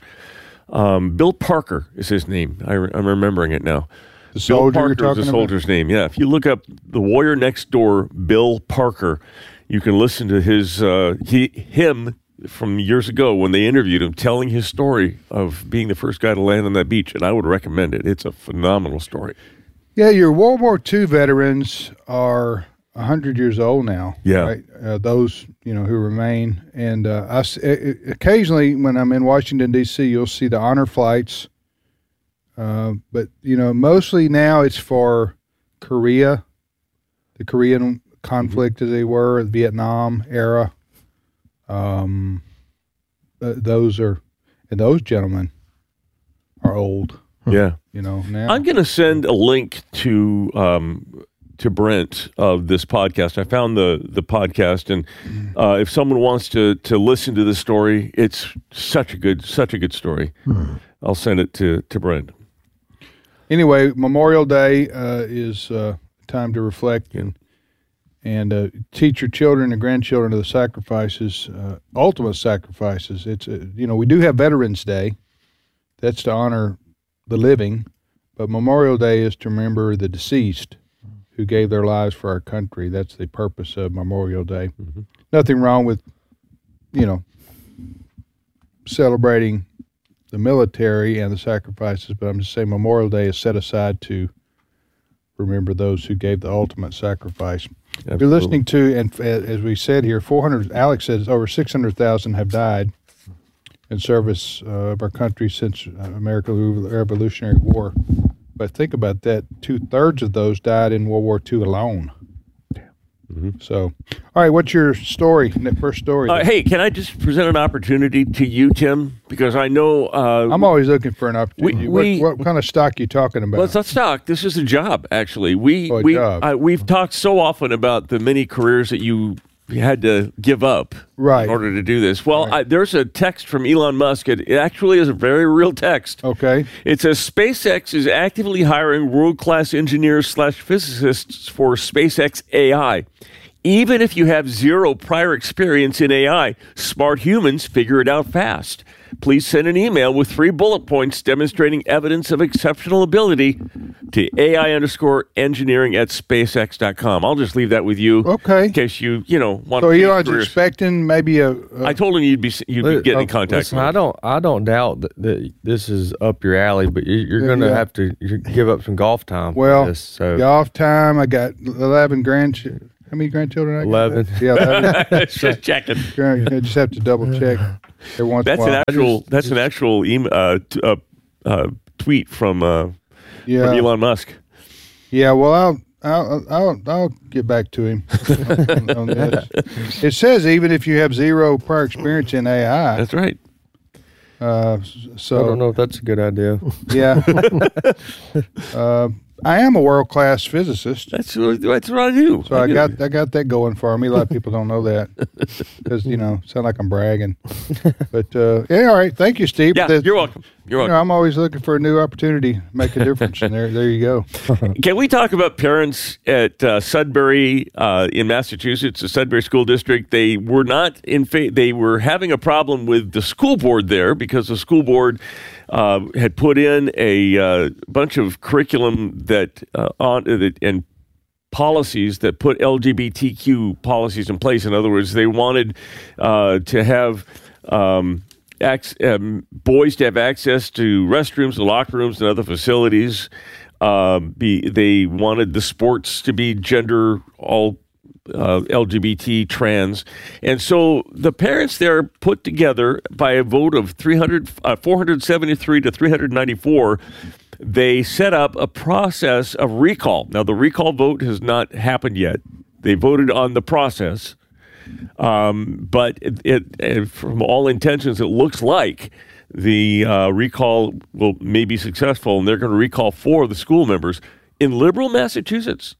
Speaker 13: Um, Bill Parker is his name. I, re- I'm remembering it now.
Speaker 1: The soldier
Speaker 13: Bill
Speaker 1: you're
Speaker 13: Parker is
Speaker 1: talking
Speaker 13: the
Speaker 1: about?
Speaker 13: soldier's name. Yeah. If you look up the Warrior Next Door, Bill Parker, you can listen to his uh, he him. from years ago when they interviewed him, telling his story of being the first guy to land on that beach, and I would recommend it. It's a phenomenal story.
Speaker 1: Yeah, your World War Two veterans are a hundred years old now.
Speaker 13: Yeah.
Speaker 1: right? Uh, those you know who remain, and uh, I s- uh, occasionally when I'm in Washington D C, you'll see the honor flights. Uh, but you know, mostly now it's for Korea, the Korean conflict, as they were, the Vietnam era. Um, uh, those are, and those gentlemen are old.
Speaker 13: Yeah.
Speaker 1: You know, now.
Speaker 13: I'm going to send a link to um, to Brent of this podcast. I found the the podcast, and uh, if someone wants to to listen to this story, it's such a good such a good story. I'll send it to to Brent.
Speaker 1: Anyway, Memorial Day uh, is uh, time to reflect and and uh, teach your children and grandchildren of the sacrifices, uh, ultimate sacrifices. It's uh, you know we do have Veterans Day, that's to honor the living, but Memorial Day is to remember the deceased who gave their lives for our country. That's the purpose of Memorial Day. Mm-hmm. Nothing wrong with you know celebrating the military and the sacrifices, but I'm just saying Memorial Day is set aside to remember those who gave the ultimate sacrifice.
Speaker 13: Absolutely.
Speaker 1: You're listening to, and uh, as we said here, four hundred. Alex says over six hundred thousand have died in service uh, of our country since uh, American Revolutionary War. But think about that: two thirds of those died in World War Two alone. Mm-hmm. So, all right, what's your story? That first story.
Speaker 13: Uh, hey, can I just present an opportunity to you, Tim? Because I know uh,
Speaker 1: I'm always looking for an opportunity.
Speaker 13: We, we,
Speaker 1: what, what kind of stock you talking about?
Speaker 13: Well, it's not stock. This is a job, actually. We
Speaker 1: Oh, a
Speaker 13: we
Speaker 1: job.
Speaker 13: uh, we've talked so often about the many careers that you had to give up
Speaker 1: right.
Speaker 13: in order to do this. Well, right. I, there's a text from Elon Musk. It, it actually is a very real text.
Speaker 1: Okay.
Speaker 13: It says SpaceX is actively hiring world-class engineers slash physicists for SpaceX A I. Even if you have zero prior experience in A I, smart humans figure it out fast. Please send an email with three bullet points demonstrating evidence of exceptional ability to AI underscore engineering at SpaceX dot com. I'll just leave that with you.
Speaker 1: Okay.
Speaker 13: In case you, you know, want
Speaker 1: so
Speaker 13: to.
Speaker 1: So you are expecting maybe a, a.
Speaker 13: I told him you'd be you'd be getting in contact.
Speaker 2: Listen,
Speaker 13: with
Speaker 2: I don't I don't doubt that, that this is up your alley, but you, you're going to
Speaker 1: Yeah.
Speaker 2: have to give up some golf time.
Speaker 1: Well,
Speaker 2: for this, so.
Speaker 1: golf time. I got eleven grandchildren. How many grandchildren? I got?
Speaker 2: Eleven.
Speaker 1: Yeah, eleven.
Speaker 13: Just checking.
Speaker 1: I just have to double check every once
Speaker 13: That's
Speaker 1: in a
Speaker 13: an
Speaker 1: while.
Speaker 13: actual. That's an actual email, uh, t- uh, uh, tweet from uh,
Speaker 1: Yeah.
Speaker 13: from Elon Musk.
Speaker 1: Yeah, well, I'll I'll I'll, I'll get back to him on, on this. It says even if you have zero prior experience in A I.
Speaker 13: That's right.
Speaker 1: Uh, so
Speaker 2: I don't know if that's a good idea.
Speaker 1: Yeah. uh, I am a world class physicist.
Speaker 13: That's what, that's what I do.
Speaker 1: So I got I got that going for me. A lot of people don't know that because you know sound like I'm bragging. But uh, yeah, all right. Thank you, Steve.
Speaker 13: Yeah,
Speaker 1: The-
Speaker 13: you're welcome. You're
Speaker 1: You
Speaker 13: welcome.
Speaker 1: know, I'm always looking for a new opportunity to make a difference, and there, there you go.
Speaker 13: Can we talk about parents at uh, Sudbury uh, in Massachusetts, the Sudbury School District? They were not in fa- They were having a problem with the school board there because the school board uh, had put in a uh, bunch of curriculum that uh, on uh, that, and policies that put L G B T Q policies in place. In other words, they wanted uh, to have. Um, Ac- um, boys to have access to restrooms, locker rooms, and other facilities. Um, be they wanted the sports to be gender all uh, L G B T trans, and so the parents there put together by a vote of three hundred, uh, four hundred seventy-three to three hundred ninety-four. They set up a process of recall. Now the recall vote has not happened yet. They voted on the process. Um, but it, it, it, from all intentions, it looks like the uh, recall will may be successful, and they're going to recall four of the school members in liberal Massachusetts.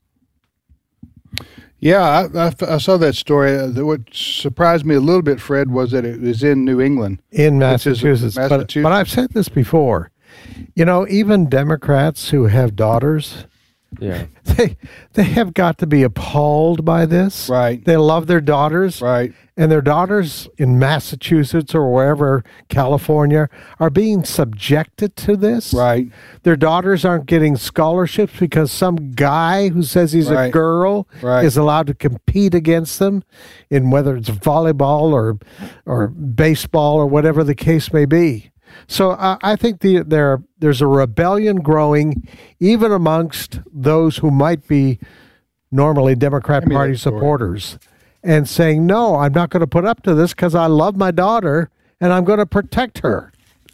Speaker 1: Yeah, I, I, I saw that story. Uh, what surprised me a little bit, Fred, was that it was in New England.
Speaker 5: In
Speaker 1: which is
Speaker 5: Massachusetts. But,
Speaker 1: Massachusetts.
Speaker 5: but I've said this before. You know, even Democrats who have daughters,
Speaker 2: Yeah.
Speaker 5: they they have got to be appalled by this.
Speaker 1: Right.
Speaker 5: They love their daughters.
Speaker 1: Right.
Speaker 5: And their daughters in Massachusetts or wherever, California, are being subjected to this.
Speaker 1: Right.
Speaker 5: Their daughters aren't getting scholarships because some guy who says he's
Speaker 1: Right.
Speaker 5: a girl
Speaker 1: Right.
Speaker 5: is allowed to compete against them in whether it's volleyball or or baseball or whatever the case may be. So uh, I think the, there there's a rebellion growing even amongst those who might be normally Democrat
Speaker 1: Give me
Speaker 5: Party
Speaker 1: that story.
Speaker 5: supporters and saying, no, I'm not going to put up to this because I love my daughter and I'm going to protect her.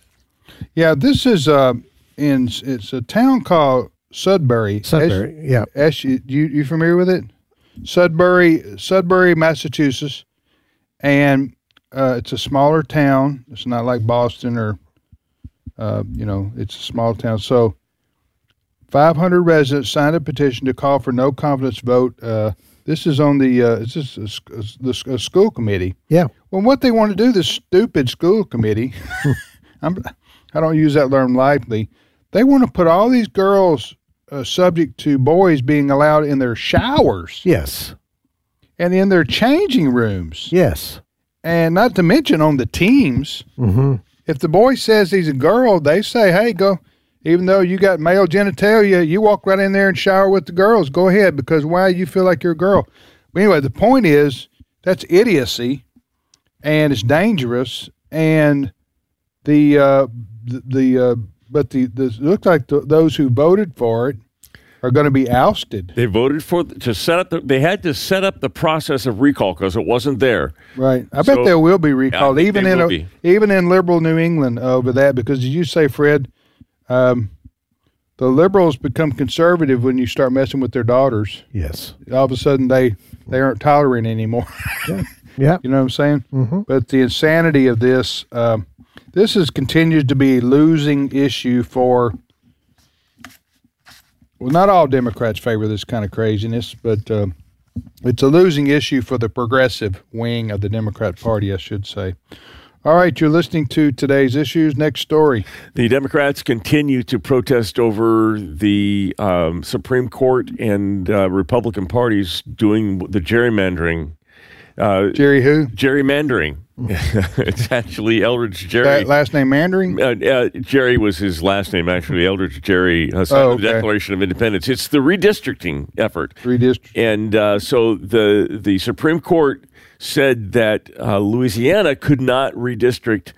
Speaker 1: Yeah, this is uh, in it's a town called Sudbury.
Speaker 5: Sudbury,
Speaker 1: S-
Speaker 5: yeah.
Speaker 1: S- you you familiar with it? Sudbury, Sudbury, Massachusetts, and uh, it's a smaller town. It's not like Boston or, uh, you know, it's a small town. So, five hundred residents signed a petition to call for no confidence vote. Uh, this is on the uh, it's just a, a, a school committee.
Speaker 5: Yeah.
Speaker 1: Well, what they want to do, this stupid school committee, I'm, I don't use that term lightly. They want to put all these girls uh, subject to boys being allowed in their showers.
Speaker 5: Yes.
Speaker 1: And in their changing rooms.
Speaker 5: Yes.
Speaker 1: And not to mention on the teams.
Speaker 5: Mm-hmm.
Speaker 1: If the boy says he's a girl, they say, hey, go. Even though you got male genitalia, you walk right in there and shower with the girls. Go ahead, because why you feel like you're a girl? But anyway, the point is that's idiocy, and it's dangerous. And the uh, the, the uh, but the, the it looks like the, those who voted for it are going to be ousted.
Speaker 13: They voted for to set up. The, they had to set up the process of recall because it wasn't there.
Speaker 1: Right. I
Speaker 13: So-
Speaker 1: bet there will be recalled,
Speaker 13: I think
Speaker 1: even
Speaker 13: they
Speaker 1: in
Speaker 13: will
Speaker 1: a,
Speaker 13: be.
Speaker 1: even in liberal New England over that. Because did you say, Fred, um, the liberals become conservative when you start messing with their daughters?
Speaker 5: Yes.
Speaker 1: All of a sudden, they they aren't tolerant anymore.
Speaker 5: Yeah. Yeah.
Speaker 1: You know what I'm saying?
Speaker 5: Mm-hmm.
Speaker 1: But the insanity of this, um, this has continued to be a losing issue for. Well, not all Democrats favor this kind of craziness, but uh, it's a losing issue for the progressive wing of the Democrat Party, I should say. All right, you're listening to today's issues. Next story.
Speaker 13: The Democrats continue to protest over the um, Supreme Court and uh, Republican parties doing the gerrymandering. Uh,
Speaker 1: Jerry who?
Speaker 13: Gerrymandering. It's actually Eldridge Jerry.
Speaker 1: That last name Mandering?
Speaker 13: Uh, uh, Jerry was his last name, actually. Eldridge Jerry uh, signed
Speaker 1: oh, okay.
Speaker 13: the Declaration of Independence. It's the redistricting effort.
Speaker 1: Redistricting.
Speaker 13: And uh, so the the Supreme Court said that uh, Louisiana could not redistrict.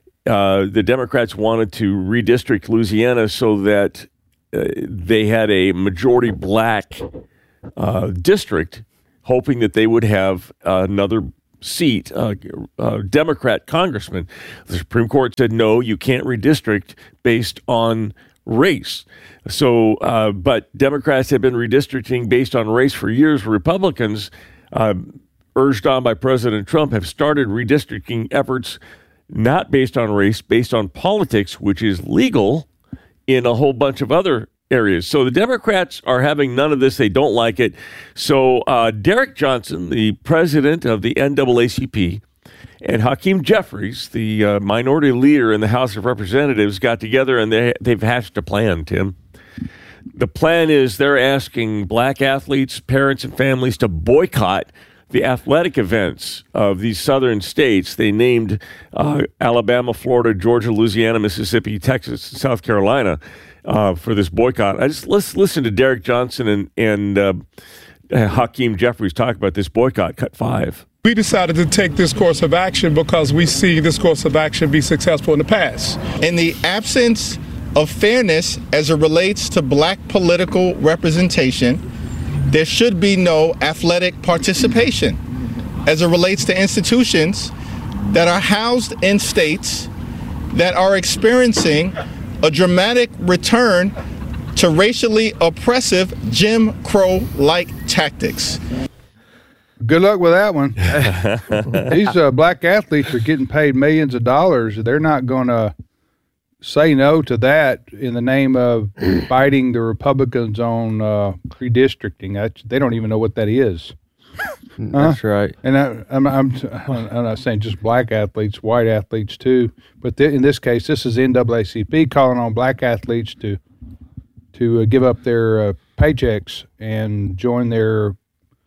Speaker 13: Uh, the Democrats wanted to redistrict Louisiana so that uh, they had a majority black uh, district, hoping that they would have uh, another seat, uh, uh, Democrat congressman. The Supreme Court said, no, you can't redistrict based on race. So, uh, but Democrats have been redistricting based on race for years. Republicans, uh, urged on by President Trump, have started redistricting efforts not based on race, based on politics, which is legal in a whole bunch of other areas. So the Democrats are having none of this. They don't like it. So uh, Derek Johnson, the president of the N double A C P, and Hakeem Jeffries, the uh, minority leader in the House of Representatives, got together and they, they've hatched a plan, Tim. The plan is they're asking black athletes, parents, and families to boycott the athletic events of these southern states. They named uh, Alabama, Florida, Georgia, Louisiana, Mississippi, Texas, and South Carolina uh, for this boycott. I just let's listen to Derek Johnson and and uh, Hakeem Jeffries talk about this boycott. Cut five.
Speaker 14: We decided to take this course of action because we see this course of action be successful in the past.
Speaker 15: In the absence of fairness as it relates to black political representation, there should be no athletic participation as it relates to institutions that are housed in states that are experiencing a dramatic return to racially oppressive Jim Crow-like tactics.
Speaker 1: Good luck with that one. These uh, black athletes are getting paid millions of dollars. They're not going to say no to that in the name of fighting the Republicans on uh, redistricting. That's, they don't even know what that is.
Speaker 2: That's huh? right.
Speaker 1: And I, I'm, I'm, I'm not saying just black athletes, white athletes too. But th- in this case, this is N double A C P calling on black athletes to to uh, give up their uh, paychecks and join their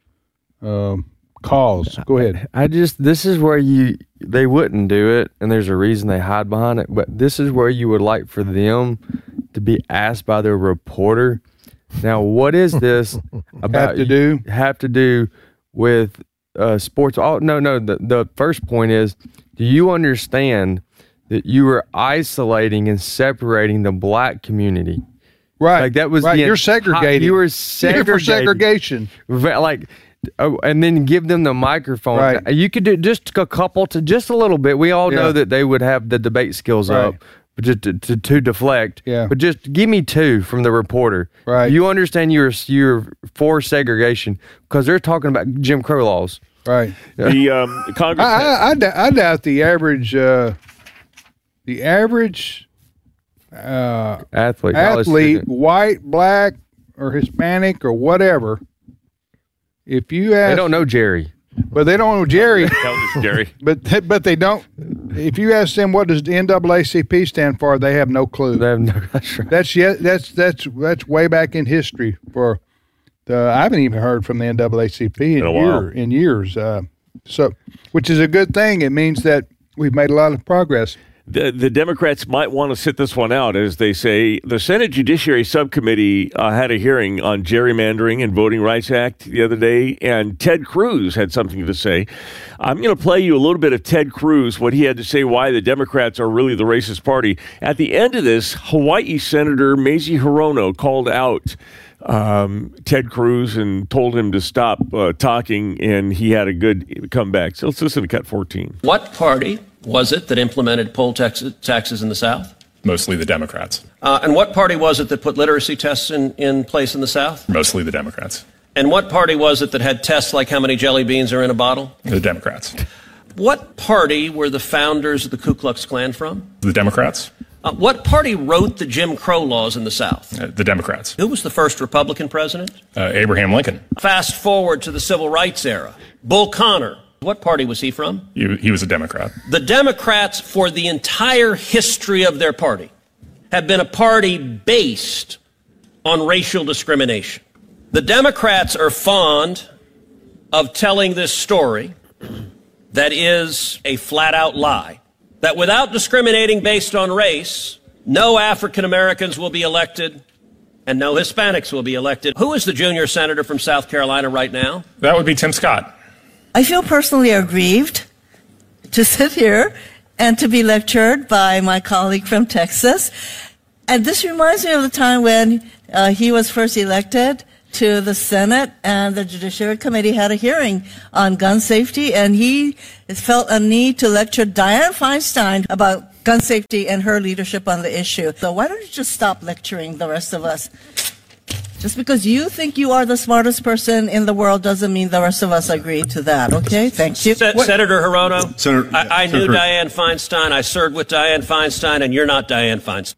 Speaker 1: uh, cause. Go ahead.
Speaker 2: I just, this is where you, they wouldn't do it, and there's a reason they hide behind it, but this is where you would like for them to be asked by their reporter, now, what is this about
Speaker 1: have to do?
Speaker 2: Have to do with uh, sports? Oh, no, no. The, the first point is, do you understand that you were isolating and separating the black community?
Speaker 1: Right.
Speaker 2: Like that was
Speaker 1: right.
Speaker 2: The
Speaker 1: You're segregating.
Speaker 2: You were segregating.
Speaker 1: You're for segregation.
Speaker 2: Like, oh, and then give them the microphone.
Speaker 1: Right.
Speaker 2: You could do just a couple to just a little bit. We all
Speaker 1: yeah.
Speaker 2: know that they would have the debate skills
Speaker 1: right.
Speaker 2: up. Just to, to, to deflect,
Speaker 1: yeah.
Speaker 2: But just give me two from the reporter.
Speaker 1: Right?
Speaker 2: You understand you're you're for segregation because they're talking about Jim Crow laws.
Speaker 1: Right.
Speaker 13: The um, Congress.
Speaker 1: I, I, I, d- I doubt the average uh, the average uh,
Speaker 2: athlete,
Speaker 1: athlete, white, black, or Hispanic, or whatever. If you ask,
Speaker 2: they don't know Jerry.
Speaker 1: But they don't know Jerry.
Speaker 13: Jerry.
Speaker 1: But but they don't. If you ask them what does the N double A C P stand for, they have no clue.
Speaker 2: They have no. That's right.
Speaker 1: That's yet. That's that's that's way back in history. For the I haven't even heard from the N double A C P in, in year in years. Uh, so, which is a good thing. It means that we've made a lot of progress.
Speaker 13: The, the Democrats might want to sit this one out, as they say. The Senate Judiciary Subcommittee uh, had a hearing on gerrymandering and Voting Rights Act the other day, and Ted Cruz had something to say. I'm going to play you a little bit of Ted Cruz, what he had to say, why the Democrats are really the racist party. At the end of this, Hawaii Senator Mazie Hirono called out um, Ted Cruz and told him to stop uh, talking, and he had a good comeback. So let's listen to cut fourteen.
Speaker 16: What party was it that implemented poll tax- taxes in the South?
Speaker 17: Mostly the Democrats.
Speaker 16: Uh, and what party was it that put literacy tests in, in place in the South?
Speaker 17: Mostly the Democrats.
Speaker 16: And what party was it that had tests like how many jelly beans are in a bottle?
Speaker 17: The Democrats.
Speaker 16: What party were the founders of the Ku Klux Klan from?
Speaker 17: The Democrats.
Speaker 16: Uh, what party wrote the Jim Crow laws in the South?
Speaker 17: Uh, the Democrats.
Speaker 16: Who was the first Republican president?
Speaker 17: Uh, Abraham Lincoln.
Speaker 16: Fast forward to the Civil Rights era. Bull Connor, What party was he from?
Speaker 17: He, he was a Democrat.
Speaker 16: The Democrats, for the entire history of their party, have been a party based on racial discrimination. The Democrats are fond of telling this story that is a flat-out lie, that without discriminating based on race, no African Americans will be elected and no Hispanics will be elected. Who is the junior senator from South Carolina right now?
Speaker 17: That would be Tim Scott.
Speaker 18: I feel personally aggrieved to sit here and to be lectured by my colleague from Texas. And this reminds me of the time when uh, he was first elected to the Senate, and the Judiciary Committee had a hearing on gun safety, and he felt a need to lecture Dianne Feinstein about gun safety and her leadership on the issue. So why don't you just stop lecturing the rest of us? Just because you think you are the smartest person in the world doesn't mean the rest of us agree to that, okay? Thank you.
Speaker 16: Se- Senator Hirono,
Speaker 17: Senator,
Speaker 16: I, I knew
Speaker 17: Senator.
Speaker 16: Dianne Feinstein. I served with Dianne Feinstein, and you're not Dianne Feinstein.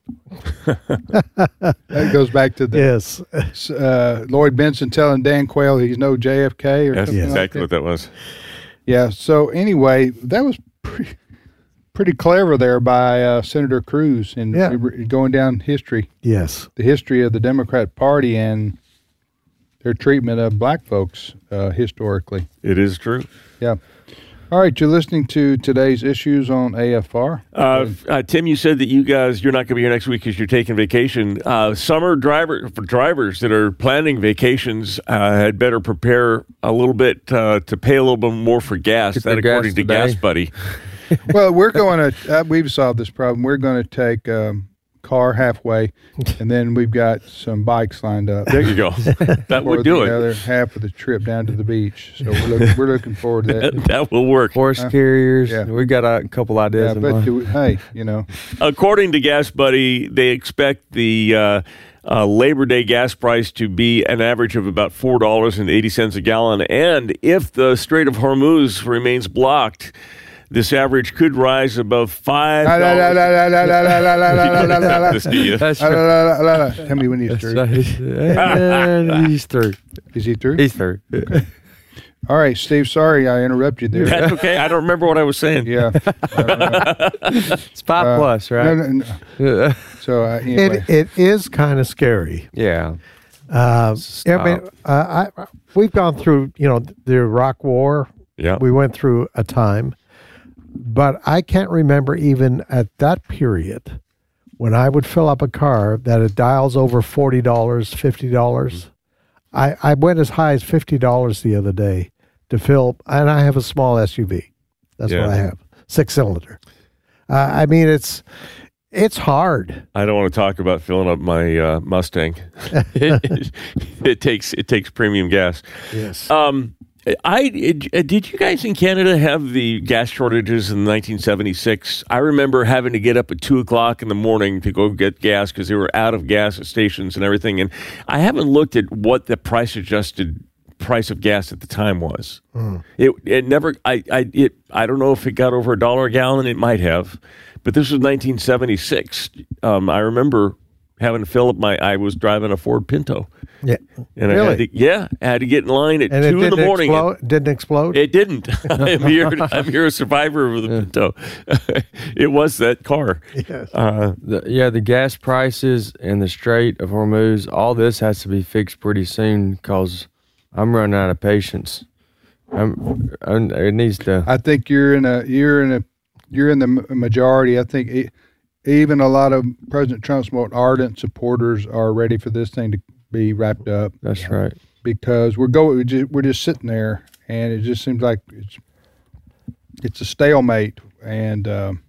Speaker 1: That goes back to the
Speaker 5: yes.
Speaker 1: uh, Lloyd Benson telling Dan Quayle he's no J F K or
Speaker 13: That's
Speaker 1: something
Speaker 13: exactly
Speaker 1: like
Speaker 13: what that was.
Speaker 1: Yeah. So anyway, that was pretty, pretty clever there by uh, Senator Cruz in
Speaker 5: Yeah.
Speaker 1: going down history.
Speaker 5: Yes.
Speaker 1: The history of the Democrat Party and their treatment of black folks uh, historically.
Speaker 13: It is true.
Speaker 1: Yeah. All right, you're listening to today's issues on A F R.
Speaker 13: Uh, uh, Tim, you said that you guys, you're not going to be here next week because you're taking vacation. Uh, summer driver for drivers that are planning vacations uh, had better prepare a little bit uh, to pay a little bit more for gas.
Speaker 2: Get
Speaker 13: That
Speaker 2: their gas
Speaker 13: according to
Speaker 2: today.
Speaker 13: Gas Buddy.
Speaker 1: Well, we're going to, uh, we've solved this problem. We're going to take um, car halfway, and then we've got some bikes lined up.
Speaker 13: There you go. That
Speaker 1: for
Speaker 13: would do
Speaker 1: the
Speaker 13: it.
Speaker 1: other half of the trip down to the beach. So we're looking, we're looking forward to that.
Speaker 13: That, that will work.
Speaker 2: Horse
Speaker 1: Huh?
Speaker 2: carriers.
Speaker 1: Yeah.
Speaker 2: We got a couple ideas
Speaker 1: Yeah,
Speaker 2: in
Speaker 1: but
Speaker 2: mind.
Speaker 1: do we, hey, you know,
Speaker 13: According to Gas Buddy, they expect the uh, uh, Labor Day gas price to be an average of about four dollars and eighty cents a gallon. And if the Strait of Hormuz remains blocked, this average could rise above five
Speaker 1: La, la, la,
Speaker 13: dollars.
Speaker 1: la, la, la, la, la, la, la, la, la, la.
Speaker 13: This to you.
Speaker 2: That's
Speaker 1: La,
Speaker 2: right.
Speaker 1: la, la, la, la. Tell me when he's
Speaker 2: That's
Speaker 1: through.
Speaker 2: right. And he's through.
Speaker 1: Is he through?
Speaker 2: He's through.
Speaker 1: All right, Steve, sorry I interrupted you there.
Speaker 13: That's okay. I don't remember what I was saying.
Speaker 1: Yeah.
Speaker 2: It's five
Speaker 1: Uh,
Speaker 2: plus, right?
Speaker 1: No, no, no. So, uh, anyway.
Speaker 5: It, it is kind of scary.
Speaker 2: Yeah.
Speaker 5: Uh, I
Speaker 2: Stop.
Speaker 5: mean, uh, I, we've gone through, you know, the Iraq War.
Speaker 13: Yeah.
Speaker 5: We went through a time, but I can't remember even at that period when I would fill up a car that it dials over forty dollars, fifty dollars. I, I went as high as fifty dollars the other day to fill, and I have a small S U V. That's
Speaker 13: Yeah.
Speaker 5: what I have, six cylinder. Uh, I mean, it's it's hard.
Speaker 13: I don't want to talk about filling up my uh, Mustang. it, it takes it takes premium gas.
Speaker 5: Yes.
Speaker 13: Um, I it, did you guys in Canada have the gas shortages in nineteen seventy-six? I remember having to get up at two o'clock in the morning to go get gas because they were out of gas at stations and everything. And I haven't looked at what the price adjusted price of gas at the time was.
Speaker 5: Mm.
Speaker 13: It it never I I it I don't know if it got over a dollar a gallon. It might have, but this was nineteen seventy-six. Um, I remember having to fill up my. I was driving a Ford Pinto.
Speaker 5: Yeah.
Speaker 13: And
Speaker 5: Really?
Speaker 13: I had to, yeah, I had to get in line at
Speaker 5: And it
Speaker 13: two in the
Speaker 5: didn't
Speaker 13: morning.
Speaker 5: explode? Didn't explode?
Speaker 13: It didn't. I'm here. I'm here, a survivor of the Pinto. It was that car.
Speaker 5: Yes.
Speaker 13: Uh,
Speaker 2: The, yeah, the gas prices and the Strait of Hormuz, all this has to be fixed pretty soon because I'm running out of patience. I'm, I'm, it needs to.
Speaker 1: I think you're in a you're in a you're in the m- majority. I think e- even a lot of President Trump's more ardent supporters are ready for this thing to be wrapped up.
Speaker 2: That's right.
Speaker 1: Because we're going, we're just, we're just sitting there, and it just seems like it's it's a stalemate. And um,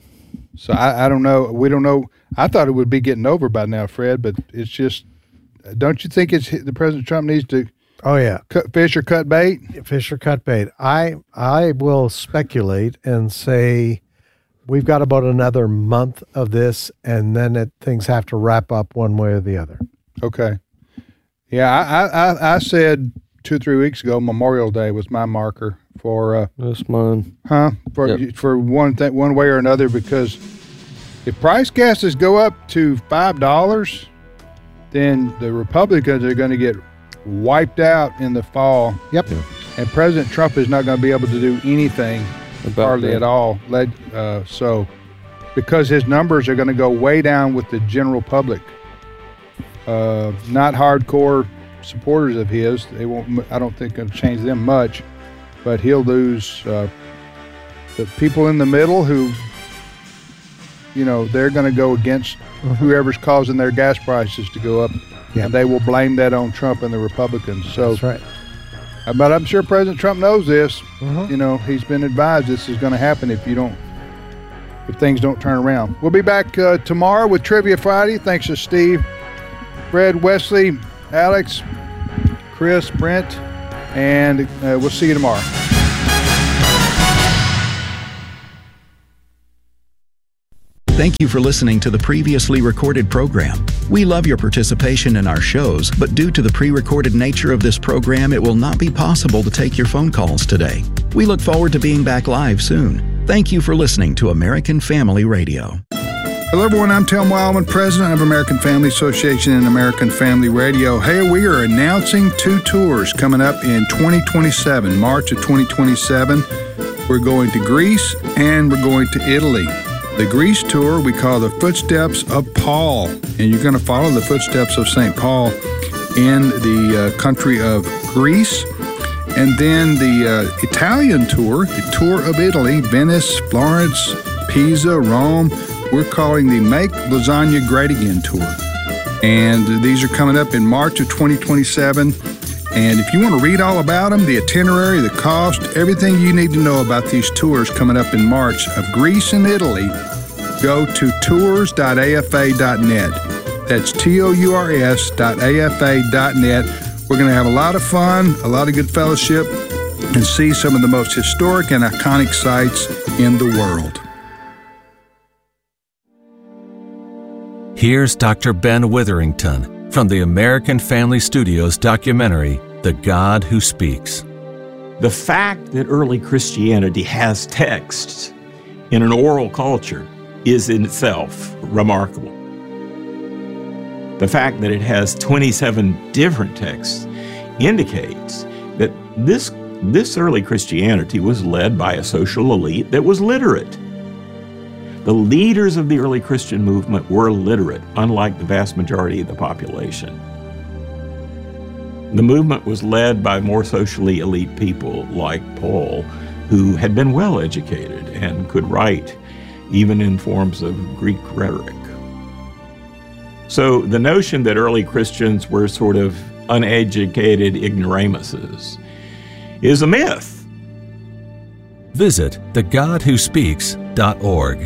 Speaker 1: so I, I don't know. We don't know. I thought it would be getting over by now, Fred, but it's just. Don't you think it's the President Trump needs to?
Speaker 5: Oh yeah,
Speaker 1: cut fish or cut bait.
Speaker 5: Fish or cut bait. I I will speculate and say we've got about another month of this, and then it, things have to wrap up one way or the other.
Speaker 1: Okay. Yeah, I, I, I said two or three weeks ago Memorial Day was my marker for uh,
Speaker 2: That's mine.
Speaker 1: huh for
Speaker 2: Yep.
Speaker 1: for one thing, one way or another, because if price gases go up to five dollars, then the Republicans are going to get wiped out in the fall.
Speaker 5: Yep.
Speaker 1: and President Trump is not going to be able to do anything
Speaker 2: About
Speaker 1: hardly
Speaker 2: that.
Speaker 1: at all. Led, uh, so, because his numbers are going to go way down with the general public, uh, not hardcore supporters of his. They won't. I don't think it'll change them much, but he'll lose uh, the people in the middle who, you know, they're going to go against whoever's causing their gas prices to go up,
Speaker 5: Yeah.
Speaker 1: and they will blame that on Trump and the Republicans. So,
Speaker 5: That's right.
Speaker 1: uh, but I'm sure President Trump knows this.
Speaker 5: Mhm.
Speaker 1: You know, he's been advised this is going to happen if you don't, if things don't turn around. We'll be back uh, tomorrow with Trivia Friday. Thanks to Steve, Fred, Wesley, Alex, Chris, Brent, and uh, we'll see you tomorrow.
Speaker 8: Thank you for listening to the previously recorded program. We love your participation in our shows, but due to the pre-recorded nature of this program, it will not be possible to take your phone calls today. We look forward to being back live soon. Thank you for listening to American Family Radio.
Speaker 1: Hello, everyone. I'm Tim Wildman, president of American Family Association and American Family Radio. Hey, we are announcing two tours coming up in twenty twenty-seven, March of twenty twenty-seven. We're going to Greece and we're going to Italy. The Greece tour we call the Footsteps of Paul, and you're going to follow the footsteps of Saint Paul in the uh, country of Greece. And then the uh, Italian tour, the tour of Italy, Venice, Florence, Pisa, Rome. We're calling the Make Lasagna Great Again tour. And these are coming up in March of twenty twenty-seven. And if you want to read all about them, the itinerary, the cost, everything you need to know about these tours coming up in March of Greece and Italy, go to tours dot a f a dot net. That's T O U R S dot A F A dot net. We're going to have a lot of fun, a lot of good fellowship, and see some of the most historic and iconic sites in the world.
Speaker 19: Here's Doctor Ben Witherington from the American Family Studios documentary, The God Who Speaks.
Speaker 20: The fact that early Christianity has texts in an oral culture is in itself remarkable. The fact that it has twenty-seven different texts indicates that this, this early Christianity was led by a social elite that was literate. The leaders of the early Christian movement were literate, unlike the vast majority of the population. The movement was led by more socially elite people like Paul, who had been well educated and could write even in forms of Greek rhetoric. So the notion that early Christians were sort of uneducated ignoramuses is a myth.
Speaker 19: Visit the god who speaks dot org.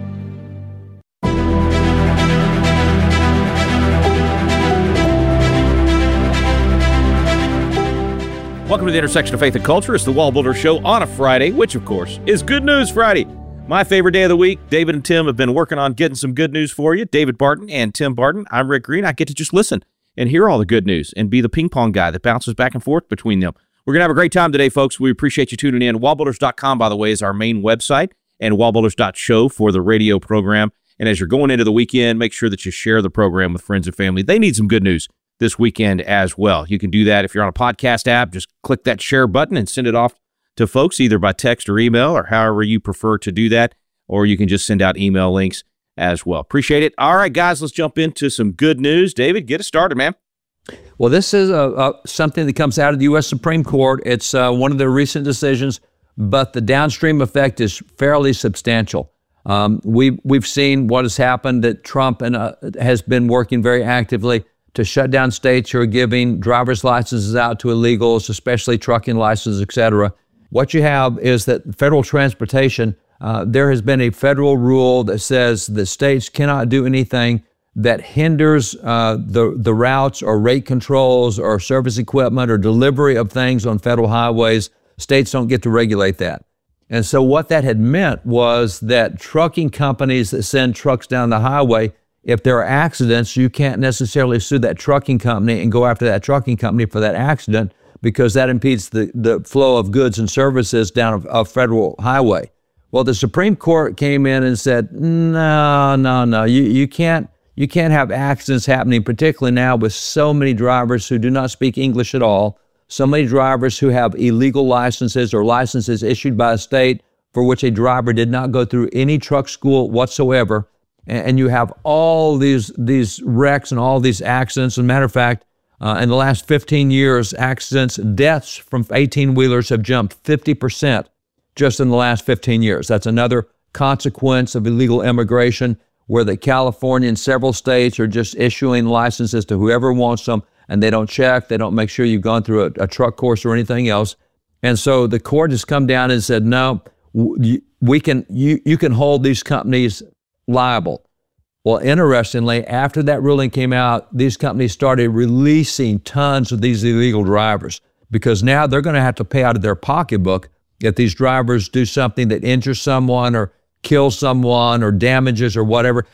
Speaker 21: Welcome to the intersection of faith and culture. It's the Wall Builder Show on a Friday, which, of course, is Good News Friday. My favorite day of the week. David and Tim have been working on getting some good news for you. David Barton and Tim Barton. I'm Rick Green. I get to just listen and hear all the good news and be the ping pong guy that bounces back and forth between them. We're going to have a great time today, folks. We appreciate you tuning in. wall builders dot com, by the way, is our main website, and wall builders dot show for the radio program. And as you're going into the weekend, make sure that you share the program with friends and family. They need some good news this weekend as well. You can do that if you're on a podcast app. Just click that share button and send it off to folks either by text or email or however you prefer to do that, or you can just send out email links as well. Appreciate it. All right, guys, let's jump into some good news. David, get us started, man.
Speaker 22: Well, this is uh, uh, something that comes out of the U S Supreme Court. It's uh, one of the recent decisions, but the downstream effect is fairly substantial. Um, we, we've seen what has happened, that Trump and, uh, has been working very actively to shut down states who are giving driver's licenses out to illegals, especially trucking licenses, et cetera. What you have is that federal transportation, uh, there has been a federal rule that says the states cannot do anything that hinders uh, the, the routes or rate controls or service equipment or delivery of things on federal highways. States don't get to regulate that. And so what that had meant was that trucking companies that send trucks down the highway, if there are accidents, you can't necessarily sue that trucking company and go after that trucking company for that accident, because that impedes the, the flow of goods and services down a, a federal highway. Well, the Supreme Court came in and said, no, no, no, you, you can't you can't have accidents happening, particularly now with so many drivers who do not speak English at all, so many drivers who have illegal licenses or licenses issued by a state for which a driver did not go through any truck school whatsoever. And you have all these these wrecks and all these accidents. As a matter of fact, uh, in the last fifteen years, accidents, deaths from eighteen-wheelers have jumped fifty percent just in the last fifteen years. That's another consequence of illegal immigration, where the California and several states are just issuing licenses to whoever wants them, and they don't check, they don't make sure you've gone through a, a truck course or anything else. And so the court has come down and said, no, we can you, you can hold these companies liable. Well, interestingly, after that ruling came out, these companies started releasing tons of these illegal drivers, because now they're going to have to pay out of their pocketbook if these drivers do something that injures someone or kills someone or damages or whatever.